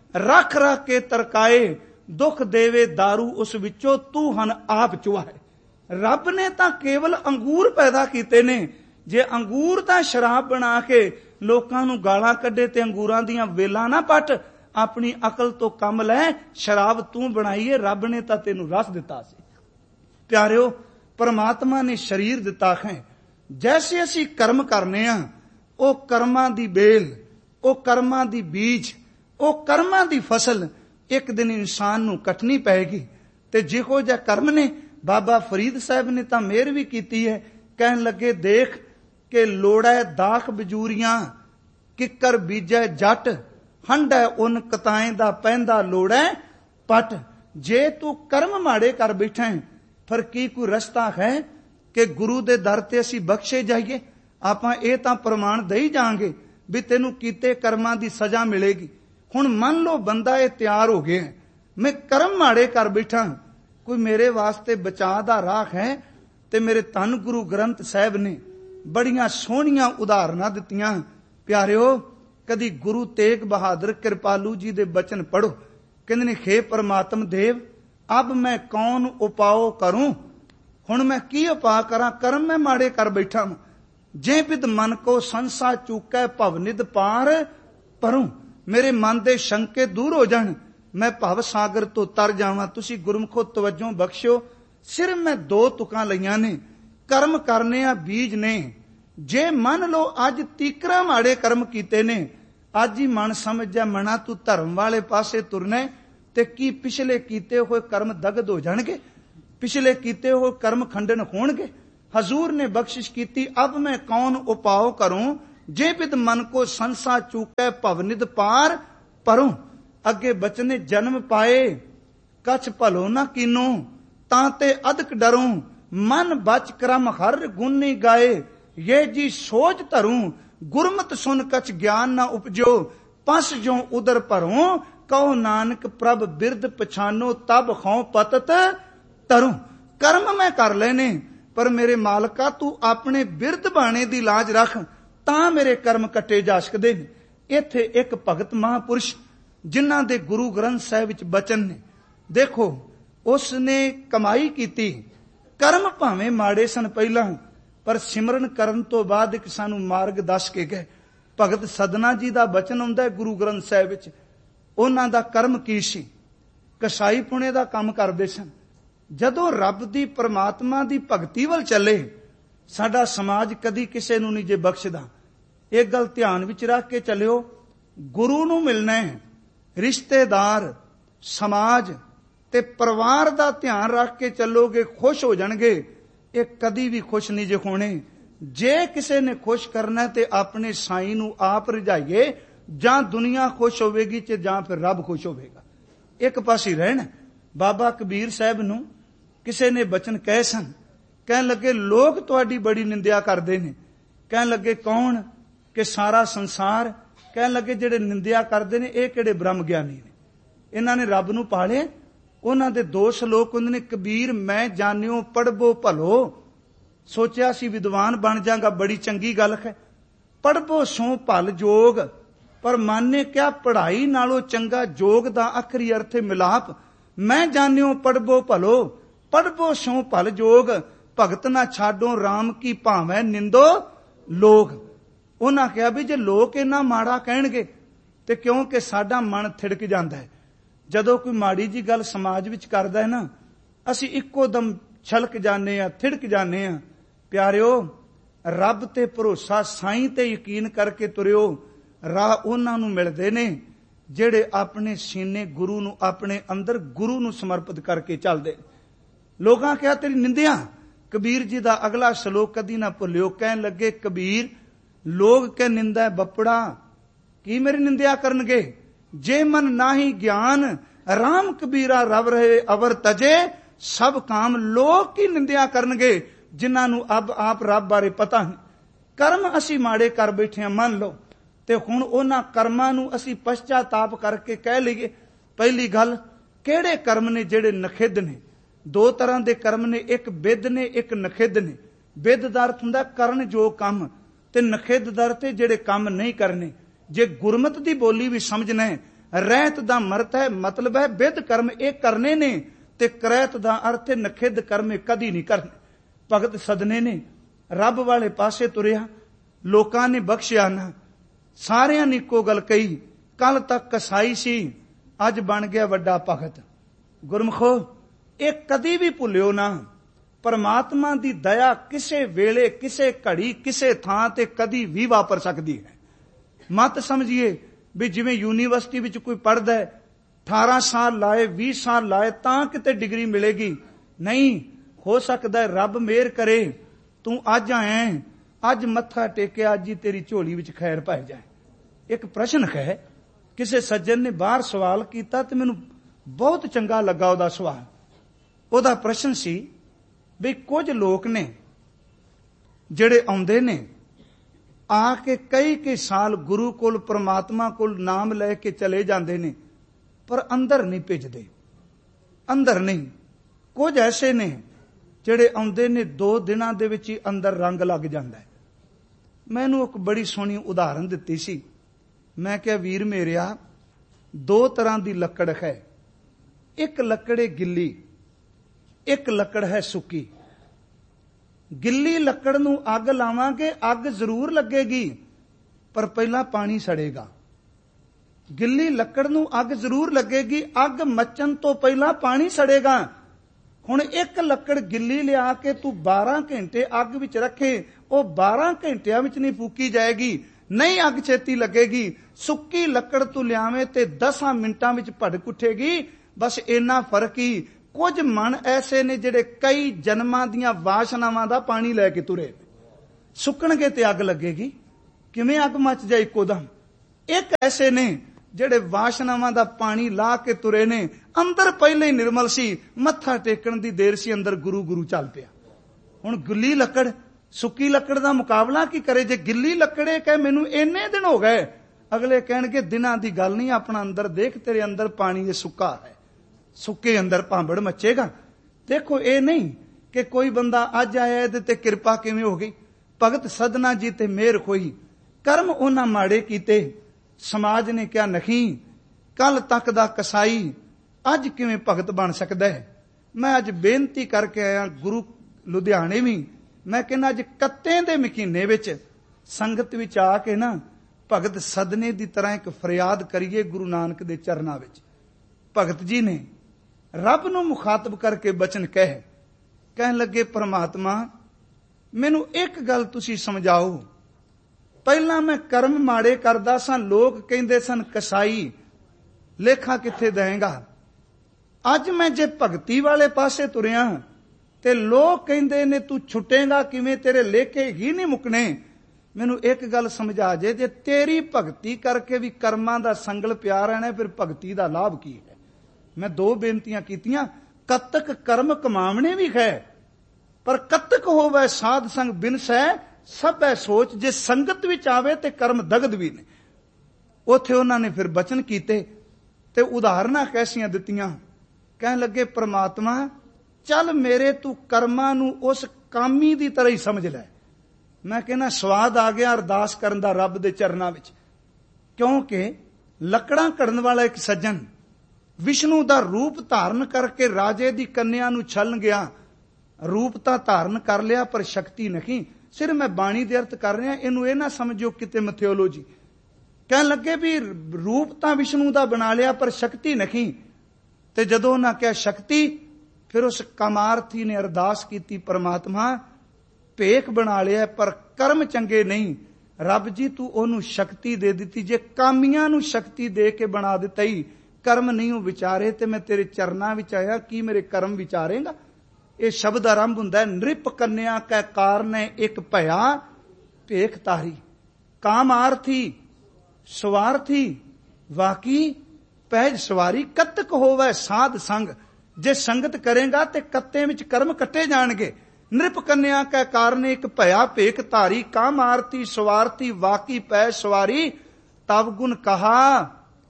रख रख के तरकाए, दुख देवे दारू उस विचों, तू हन आप चुहाए। रब ने तां केवल अंगूर पैदा कीते ने, जे अंगूर दा शराब बना के लोकां नूं गालां कड्डे ते अंगूरां दियां वेलां ना पट, अपनी अकल तो कम लै, शराब तू बनाई है, रब ने तां तैनूं रस दिता सी। प्यारिओ, परमात्मा ने शरीर दिता है। जैसे असी कर्म करने आ, ओ कर्मां दी बेल, ओ कर्मां दी बीज, ओ कर्मां दी फसल एक दिन इंसान नूं कटनी पैगी। ते जिहो जिहा कर्म ने, बाबा फरीद साहब ने तां मेहर भी कीती है। कहन लगे, देख के लोड़ै दाख बजूरियां, किकर बीजै जट, हंडै उन कताएं दा पैंदा लोड़ै पट। जे तू कर्म माड़े कर बैठा है, फिर की कोई रस्ता है कि गुरु दे दर ते असी बख्शे जाइए? आपां इह तां प्रमाण दई जांगे भी तेनू कीते कर्मां दी सजा मिलेगी। हुण मन लो बंदा ये तैयार हो गया, मैं कर्म माड़े कर बैठा, कोई मेरे वास्ते बचा दा राह है? ते मेरे धन गुरु ग्रंथ साहिब ने बड़ियां सोहणियां उदाहरणां दित्तियां। प्यारिओ, कदी गुरु तेग बहादुर कृपालू जी दे बचन पढ़ो। कहंदे ने, हे परमात्म देव, अब मैं कौन उपाओ करूं? हुण मैं की उपा करा? कर्म मैं माड़े कर बैठा हूं। जे विद मन को संसा चूकै भवनिध पार परूं। मेरे मन दे शंके दूर हो जाण, मैं भव सागर तो तर जावां। तुसी गुरमुखो तवज्जो बख्शियो। सिर मैं दो तुकां लईआं ने, कर्म करने आ बीज ने। जे मन लो अज तीकरा माड़े कर्म कीते ने, अज ही मन समझ जा मना तू धर्म वाले पासे तुरने, ते की पिछले कीते हुए कर्म दगद हो जाणगे, पिछले कीते हुए कर्म खंडन होणगे। हजूर ने बख्शिश कीती, अब मैं कौन उपाओ करूं? जे बिद मन को संसा चूकै भवनिध पार परों। अगे बचने जन्म पाए कछ भलो न कीनो, तांते अदक डरूं मन बच क्रम हर गुनी गाए। ये जी सोच धरूं गुरमत सुन कछ ज्ञान न उपजो, पस जो उदर भरों कहो नानक प्रभ बिरद पछानो तब खौ पतत तरूं। कर्म मैं कर लेने पर मेरे मालका तू अपने बिरद बाणे दी लाज रख, तां मेरे कर्म कटे जा सकदे ने। इत्थे एक भगत महापुरुष जिन्हां दे गुरु ग्रंथ साहिब विच बचन ने, देखो उसने कमाई कीती, कर्म भावें माड़े सन पहलां, पर सिमरन करन तो बाद एक सानू मार्ग दस के गए। भगत सदना जी दा बचन आउंदा है गुरु ग्रंथ साहिब विच। उन्हां दा कर्म की सी? कसाई पुणे दा काम करदे सन। जदों रब दी परमात्मा दी भगती वल चले, साडा समाज कदी किसे नूं नहीं जे बख्शदा। एक गल ध्यान विच रख के चलियो, गुरु नूं मिलना है, रिश्तेदार समाज ते परिवार दा ध्यान रख के चलोगे, खुश हो जाणगे। ये कदी भी खुश नहीं जे होने। जे किसे ने खुश करना है ते अपने साई नूं आप रिझाइए, जां दुनिया खुश होवेगी ते जां फिर रब खुश होवेगा। एक पासे रहना। बाबा कबीर साहब नूं किसे ने बचन कहे सन, कहन लगे लोग तुहाडी बड़ी निंदिया करदे ने। कहन लगे कौन? कि सारा संसार। कहन लगे जेड़े निंदिया करदे ने ये किहड़े ब्रह्म ज्ञानी ने, इन्हां ने रब नूं पाले। उन्हां दे दो श्लोक हुंदे ने, कबीर मैं जानियो पढ़बो भलो, सोचिया सी विद्वान बन जांगा, बड़ी चंगी गल है। पढ़बो सो भल जोग, पर माने क्या पढ़ाई नालों चंगा जोग दा आखरी अर्थ है मिलाप। मैं जानियो पढ़बो भलो, पढ़बो सो भल जोग, भगत ना छाडो राम की भावें निंदो लोग। उन्हां कहा भी जे लोग इन्ना माड़ा कहणगे ते क्योंकि साडा मन थिड़क जांदा है। जदों कोई माड़ी जी गल समाज विच करदा है ना, असीं इक्को दम छलक जाने आ, थिड़क जाने आ। प्यारिओ, रब ते भरोसा साईं ते यकीन करके तुरियो। राह उन्हां नूं मिलदे ने जेड़े अपने सीने गुरु नूं, अपने अंदर गुरु नूं समर्पित करके चलदे। लोगां कहा तेरी निंदिया। कबीर जी दा अगला श्लोक कदी ना भुलियो। कहन लगे कबीर लोग के निंदा है बपड़ा, की मेरी निंदिया करनगे? जे मन नाही ज्ञान राम कबीरा रव रहे अवर तजे, सब काम लोग की निंदिया करनगे जिन्हां नूं अब आप रब बारे पता नहीं। कर्म असी माड़े कर बैठे हैं मान लो, ते हुण उन्हां कर्मां नूं असी पश्चाताप करके कह लईए। पहली गल, किहड़े कर्म ने जेड़े नखिद्ध ने? दो तरह के कर्म ने, एक बिद ने एक नखिद्ध ने। बिद दा अर्थ हुंदा करन जो काम, ते नखिद्ध दा अर्थ जेड़े काम नहीं करने। जे गुरमत दी बोली भी समझना है, रहत दा मरत है मतलब है बिद कर्म एक करने ने, ते करैत दा अर्थ है नखिद्ध कर्म कदी नहीं करने। भगत सदने ने रब वाले पासे तुरिया, लोकां ने बख्शिया ना, सारियां ने इक्को गल कही। कल तक कसाई सी, अज बन गया वड्डा भगत। गुरमुखो, एक कदी भी भुलियो ना, परमात्मा दी दया किसे वेले, किसे घड़ी, किसे थां ते कदी भी वापर सकती है। मत समझिए भी जिवें यूनीवर्सिटी विच कोई पढ़दा है, अठारह साल लाए, बीस साल लाए तां किते डिग्री मिलेगी। नहीं, हो सकदा है रब मेहर करे तू अज आया है, अज मत्था टेकिया, अज ही तेरी झोली विच खैर पाई जाए। एक प्रश्न है, किसे सज्जन ने बाहर सवाल किया तो मैनूं बहुत चंगा लगा उहदा सवाल। उहदा प्रश्न सी भी कुछ लोग ने जिहड़े आउंदे ने आके कई कई साल गुरु कोल परमात्मा कोल नाम लैके चले जाते ने, पर अंदर नहीं भेजते, अंदर नहीं। कुछ ऐसे ने जिहड़े आउंदे ने दो दिनां दे विच ही अंदर रंग लग जाता है। मैनूं एक बड़ी सोहनी उदाहरण दित्ती सी। मैं क्या वीर मेरिया, दो तरह की लकड़ है, एक लकड़ है गिल्ली, एक लकड़ है सुक्की। गिल्ली लकड़ नूं अग लावांगे, अग जरूर लगेगी, पर पहला पानी सड़ेगा। गिल्ली लकड़ नूं अग जरूर लगेगी, अग मचन तो पहला पानी सड़ेगा। हुण एक लकड़ गिल्ली लिया के तू बारह घंटे अग विच रखे, वो बारह घंटिया विच नहीं फूकी जाएगी, नहीं अग छेती लगेगी। सुक्की लकड़ तू लियावे ते दसां मिंटां विच भड़क उठेगी। बस इन्ना फर्क ही। कुछ मन ऐसे ने जिहड़े कई जन्मां दीयां वासनावां दा पानी लैके तुरे, सुकणगे ते अग लगेगी। ਕਿਵੇਂ ਅੱਗ ਮੱਚ ਜਾਏ ਇੱਕੋਦਮ। ਇੱਕ ਐਸੇ ਨੇ ਜਿਹੜੇ ਵਾਸ਼ਨਾਵਾਂ ਦਾ ਪਾਣੀ ਲਾ ਕੇ ਤੁਰੇ ਨੇ, ਅੰਦਰ ਪਹਿਲੇ ਹੀ ਨਿਰਮਲ ਸੀ, ਮੱਥਾ ਟੇਕਣ ਦੀ ਦੇਰ ਸੀ, ਅੰਦਰ ਗੁਰੂ ਗੁਰੂ ਚੱਲ ਪਿਆ। ਹੁਣ ਗਿੱਲੀ ਲੱਕੜ ਸੁੱਕੀ ਲੱਕੜ ਦਾ ਮੁਕਾਬਲਾ ਕੀ ਕਰੇ? ਜੇ ਗਿੱਲੀ ਲੱਕੜੇ ਕਹੇ ਮੈਨੂੰ ਇੰਨੇ ਦਿਨ ਹੋ ਗਏ, ਅਗਲੇ ਕਹਿਣਗੇ ਦਿਨਾਂ ਦੀ ਗੱਲ ਨਹੀਂ, ਆਪਣਾ ਅੰਦਰ ਦੇਖ, ਤੇਰੇ ਅੰਦਰ ਪਾਣੀ ਇਹ ਸੁੱਕਾ ਹੈ, ਸੁੱਕੇ ਅੰਦਰ ਭਾਂਬੜ ਮੱਚੇਗਾ। ਦੇਖੋ, ਇਹ ਨਹੀਂ ਕਿ ਕੋਈ ਬੰਦਾ ਅੱਜ ਆਇਆ ਇਹਦੇ ਤੇ ਕਿਰਪਾ ਕਿਵੇਂ ਹੋ ਗਈ। ਭਗਤ ਸਦਨਾ ਜੀ ਤੇ ਮਿਹਰ ਹੋਈ, ਕਰਮ ਉਹਨਾਂ ਮਾੜੇ ਕੀਤੇ, ਸਮਾਜ ਨੇ ਕਿਹਾ ਨਹੀਂ, ਕੱਲ ਤੱਕ ਦਾ ਕਸਾਈ ਅੱਜ ਕਿਵੇਂ ਭਗਤ ਬਣ ਸਕਦਾ ਹੈ। ਮੈਂ ਅੱਜ ਬੇਨਤੀ ਕਰਕੇ ਆਇਆ ਗੁਰੂ ਲੁਧਿਆਣੇ ਵੀ, ਮੈਂ ਕਹਿੰਦਾ ਅੱਜ ਕੱਤੇ ਦੇ ਮਹੀਨੇ ਵਿੱਚ ਸੰਗਤ ਵਿੱਚ ਆ ਕੇ ਨਾ ਭਗਤ ਸਦਨੇ ਦੀ ਤਰ੍ਹਾਂ ਇੱਕ ਫਰਿਆਦ ਕਰੀਏ ਗੁਰੂ ਨਾਨਕ ਦੇ ਚਰਨਾਂ ਵਿੱਚ। ਭਗਤ ਜੀ ਨੇ ਰੱਬ ਨੂੰ ਮੁਖਾਤਬ ਕਰਕੇ ਬਚਨ ਕਹੇ, ਕਹਿਣ ਲੱਗੇ ਪਰਮਾਤਮਾ ਮੈਨੂੰ ਇੱਕ ਗੱਲ ਤੁਸੀਂ ਸਮਝਾਓ। ਪਹਿਲਾਂ ਮੈਂ ਕਰਮ ਮਾੜੇ ਕਰਦਾ ਸਾਂ, ਲੋਕ ਕਹਿੰਦੇ ਸਨ ਕਸਾਈ, ਲੇਖਾ ਕਿੱਥੇ ਦੇਵੇਂਗਾ। ਅੱਜ ਮੈਂ ਜੇ ਭਗਤੀ ਵਾਲੇ ਪਾਸੇ ਤੁਰਿਆ ਤੇ ਲੋਕ ਕਹਿੰਦੇ ਨੇ ਤੂੰ ਛੁੱਟੇਗਾ ਕਿਵੇਂ, ਤੇਰੇ ਲੇਖੇ ਹੀ ਨਹੀਂ ਮੁੱਕਣੇ। ਮੈਨੂੰ ਇੱਕ ਗੱਲ ਸਮਝਾ ਜੇ, ਜੇ ਤੇਰੀ ਭਗਤੀ ਕਰਕੇ ਵੀ ਕਰਮਾਂ ਦਾ ਸੰਗਲ ਪਿਆ ਰਹਿਣਾ, ਫਿਰ ਭਗਤੀ ਦਾ ਲਾਭ ਕੀ ਹੈ। ਮੈਂ ਦੋ ਬੇਨਤੀਆਂ ਕੀਤੀਆਂ, ਕਤਕ ਕਰਮ ਕਮਾਵਣੇ ਵੀ ਹੈ, ਪਰ ਕਤਕ ਹੋਵੇ ਸਾਧ ਸੰਗ ਬਿਨਸੈ ਸਭ ਐ ਸੋਚ। ਜੇ ਸੰਗਤ ਵਿੱਚ ਆਵੇ ਤੇ ਕਰਮ ਦਗਦ ਵੀ ਨੇ। ਉੱਥੇ ਉਹਨਾਂ ਨੇ ਫਿਰ ਬਚਨ ਕੀਤੇ ਤੇ ਉਦਾਹਰਨਾਂ ਕੈਸੀਆਂ ਦਿੱਤੀਆਂ। ਕਹਿਣ ਲੱਗੇ ਪ੍ਰਮਾਤਮਾ ਚੱਲ ਮੇਰੇ ਤੂੰ ਕਰਮਾਂ ਨੂੰ ਉਸ ਕਾਮੀ ਦੀ ਤਰ੍ਹਾਂ ਹੀ ਸਮਝ ਲੈ। ਮੈਂ ਕਹਿੰਦਾ ਸਵਾਦ ਆ ਗਿਆ ਅਰਦਾਸ ਕਰਨ ਦਾ ਰੱਬ ਦੇ ਚਰਨਾਂ ਵਿੱਚ, ਕਿਉਂਕਿ ਲੱਕੜਾਂ ਘੜਨ ਵਾਲਾ ਇੱਕ ਸੱਜਣ ਵਿਸ਼ਨੂੰ ਦਾ ਰੂਪ ਧਾਰਨ ਕਰਕੇ ਰਾਜੇ ਦੀ ਕੰਨਿਆ ਨੂੰ ਛਲਣ ਗਿਆ। ਰੂਪ ਤਾਂ ਧਾਰਨ ਕਰ ਲਿਆ ਪਰ ਸ਼ਕਤੀ ਨਹੀਂ। ਸਿਰ ਮੈਂ ਬਾਣੀ ਦੇ ਅਰਥ ਕਰ ਰਿਹਾ, ਇਹਨੂੰ ਇਹ ਨਾ ਸਮਝੋ ਕਿਤੇ ਮਿਥਿਓਲੋਜੀ। ਕਹਿਣ ਲੱਗੇ ਵੀ ਰੂਪ ਤਾਂ ਵਿਸ਼ਨੂੰ ਦਾ ਬਣਾ ਲਿਆ ਪਰ ਸ਼ਕਤੀ ਨਹੀਂ। ਤੇ ਜਦੋਂ ਉਹਨਾਂ ਕਿਹਾ ਸ਼ਕਤੀ, ਫਿਰ ਉਸ ਕਾਮਾਰਥੀ ਨੇ ਅਰਦਾਸ ਕੀਤੀ, ਪਰਮਾਤਮਾ ਭੇਖ ਬਣਾ ਲਿਆ ਪਰ ਕਰਮ ਚੰਗੇ ਨਹੀਂ। ਰੱਬ ਜੀ ਤੂੰ ਉਹਨੂੰ ਸ਼ਕਤੀ ਦੇ ਦਿੱਤੀ, ਜੇ ਕਾਮੀਆਂ ਨੂੰ ਸ਼ਕਤੀ ਦੇ ਕੇ ਬਣਾ ਦਿੱਤਾ ਹੀ, ਕਰਮ ਨਹੀਂ ਉਹ ਵਿਚਾਰੇ, ਤੇ ਮੈਂ ਤੇਰੇ ਚਰਨਾਂ ਵਿੱਚ ਆਇਆ, ਕੀ ਮੇਰੇ ਕਰਮ ਵਿਚਾਰੇਗਾ। ਇਹ ਸ਼ਬਦ ਆਰੰਭ ਹੁੰਦਾ ਹੈ, ਨ੍ਰਿਪ ਕੰਨਿਆ ਕੈ ਕਾਰਨੇ ਇੱਕ ਭਇਆ ਭੇਖ ਤਾਰੀ। ਕਾਮਾਰਥੀ ਸਵਾਰਥੀ ਵਾਕੀ ਪਹਿਜ ਸਵਾਰੀ, ਕਤਕ ਹੋਵੇ ਸਾਧ ਸੰਗ। ਜੇ ਸੰਗਤ ਕਰੇਗਾ ਤੇ ਕੱਤੇ ਵਿੱਚ ਕਰਮ ਕੱਟੇ ਜਾਣਗੇ। ਨ੍ਰਿਪ ਕੰਨਿਆ ਕੈ ਕਾਰਨੇ ਇੱਕ ਭਇਆ ਭੇਖ ਧਾਰੀ, ਕਾਮਾਰਥੀ ਸਵਾਰਥੀ ਵਾਕੀ ਪੈ ਸਵਾਰੀ। ਤਵ ਗੁਣ ਕਹਾ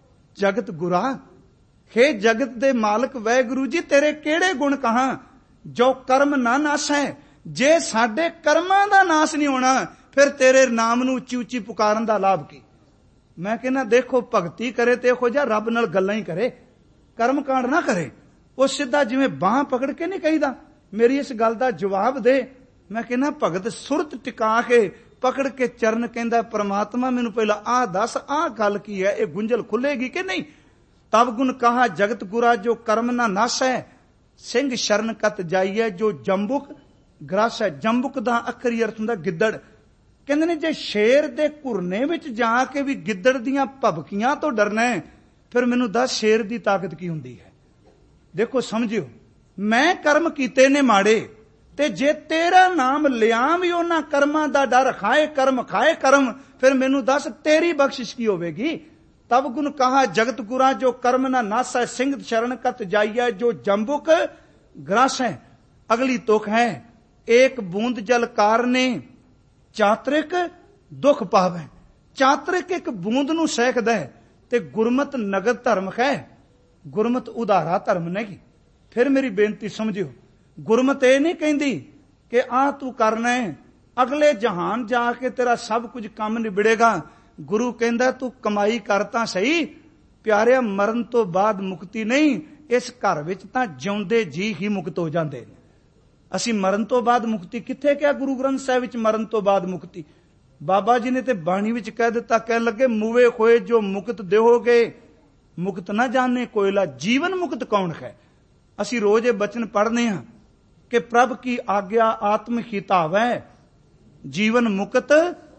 ਜਗਤ ਗੁਰਾ। ਹੇ ਜਗਤ ਦੇ ਮਾਲਕ ਵਾਹਿਗੁਰੂ ਜੀ, ਤੇਰੇ ਕਿਹੜੇ ਗੁਣ ਕਹਾਂ ਜੋ ਕਰਮ ਨਾ ਨਾਸੈ। ਜੇ ਸਾਡੇ ਕਰਮਾਂ ਦਾ ਨਾਸ ਨਹੀਂ ਹੋਣਾ, ਫਿਰ ਤੇਰੇ ਨਾਮ ਨੂੰ ਉੱਚੀ ਉੱਚੀ ਪੁਕਾਰਨ ਦਾ ਲਾਭ ਕੀ। ਮੈਂ ਕਹਿੰਦਾ ਦੇਖੋ, ਭਗਤੀ ਕਰੇ ਤੇ ਇਹੋ ਜਿਹਾ ਰੱਬ ਨਾਲ ਗੱਲਾਂ ਹੀ ਕਰੇ, ਕਰਮ ਕਾਂਡ ਨਾ ਕਰੇ। ਉਹ ਸਿੱਧਾ ਜਿਵੇਂ ਬਾਂਹ ਪਕੜ ਕੇ ਨਹੀਂ ਕਹੀਦਾ। ਮੇਰੀ ਇਸ ਗੱਲ ਦਾ ਜਵਾਬ ਦੇ। ਮੈਂ ਕਹਿੰਦਾ ਭਗਤ ਸੁਰਤ ਟਿਕਾ ਕੇ ਪਕੜ ਕੇ ਚਰਨ ਕਹਿੰਦਾ ਪਰਮਾਤਮਾ ਮੈਨੂੰ ਪਹਿਲਾਂ ਆਹ ਦੱਸ, ਆਹ ਗੱਲ ਕੀ ਹੈ, ਇਹ ਗੁੰਝਲ ਖੁੱਲੇਗੀ ਕਿ ਨਹੀਂ। ਤਬ ਗੁਣ ਕਹਾ ਜਗਤ ਗੁਰਾ ਜੋ ਕਰਮ ਨਾ ਨਾਸੈ, ਸਿੰਘ ਸ਼ਰਨ ਕਤ ਜਾਈਏ ਜੋ ਜੰਬੁਕ ਗ੍ਰਸ ਹੈ। ਜੰਬੁਕ ਦਾ ਅੱਖਰੀ ਅਰਥ ਹੁੰਦਾ ਗਿੱਦੜ। ਕਹਿੰਦੇ ਨੇ ਜੇ ਸ਼ੇਰ ਦੇ ਘੁਰਨੇ ਵਿੱਚ ਜਾ ਕੇ ਵੀ ਗਿੱਦੜ ਦੀਆਂ ਭਬਕੀਆਂ ਤੋਂ ਡਰਨਾ ਹੈ, ਫਿਰ ਮੈਨੂੰ ਦੱਸ ਸ਼ੇਰ ਦੀ ਤਾਕਤ ਕੀ ਹੁੰਦੀ ਹੈ। ਦੇਖੋ ਸਮਝਿਓ, ਮੈਂ ਕਰਮ ਕੀਤੇ ਨੇ ਮਾੜੇ, ਤੇ ਜੇ ਤੇਰਾ ਨਾਮ ਲਿਆ ਵੀ ਉਹਨਾਂ ਕਰਮਾਂ ਦਾ ਡਰ, ਖਾਏ ਕਰਮ ਖਾਏ ਕਰਮ, ਫਿਰ ਮੈਨੂੰ ਦੱਸ ਤੇਰੀ ਬਖਸ਼ਿਸ਼ ਕੀ ਹੋਵੇਗੀ। ਤਬ ਗੁਣ ਕਹਾ ਜਗਤ ਗੁਰਾ ਜੋ ਕਰਮ ਨਾ ਨਾਸੈ, ਸਿੰਘ ਸ਼ਰਨ ਕਤ ਜਾਈਐ ਜੋ ਜੰਬੁਕ ਗ੍ਰਸ ਹੈ। ਅਗਲੀ ਤੁਕ ਹੈ, ਏਕ ਬੂੰਦ ਜਲ ਕਾਰਨੇ ਚਾਤਰਿਕ ਦੁੱਖ ਪਾਵੈ। ਚਾਤਰਿਕ ਇੱਕ ਬੂੰਦ ਨੂੰ ਸਹਿਕਦਾ ਹੈ, ਤੇ ਗੁਰਮਤ ਨਗਦ ਧਰਮ ਹੈ। ਗੁਰਮਤ ਉਧਾਰਾ ਧਰਮ ਨਹੀਂ। ਫਿਰ ਮੇਰੀ ਬੇਨਤੀ ਸਮਝਿਓ, ਗੁਰਮਤ ਇਹ ਨਹੀਂ ਕਹਿੰਦੀ ਕਿ ਆਹ ਤੂੰ ਕਰਨਾ ਹੈ, ਅਗਲੇ ਜਹਾਨ ਜਾ ਕੇ ਤੇਰਾ ਸਭ ਕੁਝ ਕੰਮ ਨਿਬੜੇਗਾ। ਗੁਰੂ ਕਹਿੰਦਾ ਤੂੰ ਕਮਾਈ ਕਰ ਤਾਂ ਸਹੀ ਪਿਆਰਿਆ, ਮਰਨ ਤੋਂ ਬਾਅਦ ਮੁਕਤੀ ਨਹੀਂ। ਇਸ ਘਰ ਵਿੱਚ ਤਾਂ ਜਿਉਂਦੇ ਜੀ ਹੀ ਮੁਕਤ ਹੋ ਜਾਂਦੇ ਨੇ। ਅਸੀਂ ਮਰਨ ਤੋਂ ਬਾਅਦ ਮੁਕਤੀ ਕਿੱਥੇ ਕਿਹਾ ਗੁਰੂ ਗ੍ਰੰਥ ਸਾਹਿਬ ਵਿੱਚ ਮਰਨ ਤੋਂ ਬਾਅਦ ਮੁਕਤੀ। ਬਾਬਾ ਜੀ ਨੇ ਤੇ ਬਾਣੀ ਵਿੱਚ ਕਹਿ ਦਿੱਤਾ, ਕਹਿਣ ਲੱਗੇ ਮੂਵੇ ਹੋਏ ਜੋ ਮੁਕਤ ਦੇਹੋਗੇ, ਮੁਕਤ ਨਾ ਜਾਣੇ ਕੋਇਲਾ। ਜੀਵਨ ਮੁਕਤ ਕੌਣ ਹੈ। ਅਸੀਂ ਰੋਜ਼ ਇਹ ਬਚਨ ਪੜ੍ਹਨੇ ਹਾਂ ਕਿ ਪ੍ਰਭ ਕੀ ਆਗਿਆ ਆਤਮ ਹਿਤਾਵੈ, ਜੀਵਨ ਮੁਕਤ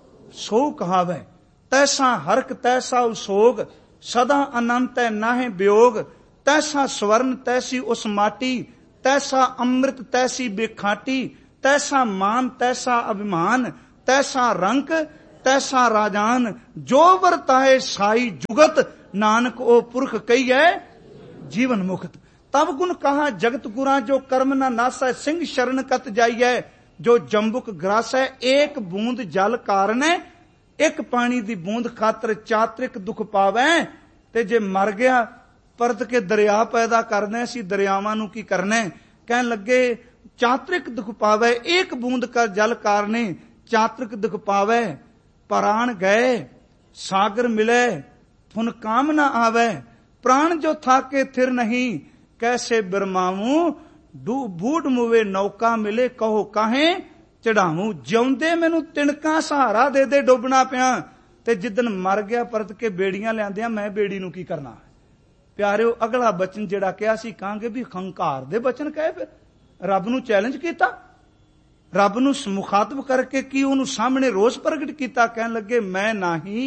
ਸੋ ਕਹਾਵੈ। ਤੈਸਾ ਹਰਕ ਤੈਸਾ ਉਸੋਗ, ਸਦਾ ਅਨੰਤ ਹੈ ਨਾਹਿ ਵਿਯੋਗ। ਤੈਸਾ ਸਵਰਨ ਤੈਸੀ ਉਸ ਮਾਟੀ, ਤੈਸਾ ਅੰਮ੍ਰਿਤ ਤੈਸੀ ਬੇਖਾਟੀ। ਤੈਸਾ ਮਾਨ ਤੈਸਾ ਅਭਿਮਾਨ, ਤੈਸਾ ਰੰਕ तैसा राजान जो वरताए साई जुगत नानक ओ पुरख कहिए जीवन मुक्त। तब गुण कहा जगत गुरा जो कर्म न नासै सिंह शरण कत जाइए जो जंबुक ग्रासै एक बूंद जल कारण एक पानी दी बूंद खातर चात्रिक दुख पावै। ते जे मर गया परत के दरिया पैदा करने सी दरियावां नूं की करने। कहन लगे चात्रिक दुख पावै एक बूंद का जल कारणे चात्रिक दुख पावै। प्राण गए सागर मिले फुन काम न आवे प्राण जो थाके थिर नहीं कैसे बिरमावूं बूढ़ मुवे नौका मिले कहो काहे चढ़ावूं। जिउंदे मैनू तिणका सहारा दे दे डुबना पिया ते जिदन मर गया परत के बेड़ियां लियांदियां मैं बेड़ी नूं की करना। प्यारिओ अगला बचन जिहड़ा कहा सी कहांगे भी हंकार दे बचन कहे फिर रब नूं चैलेंज कीता रब नूं मुखातब करके की उहनूं सामने रोष प्रगट कीता। कहन लगे मैं नाही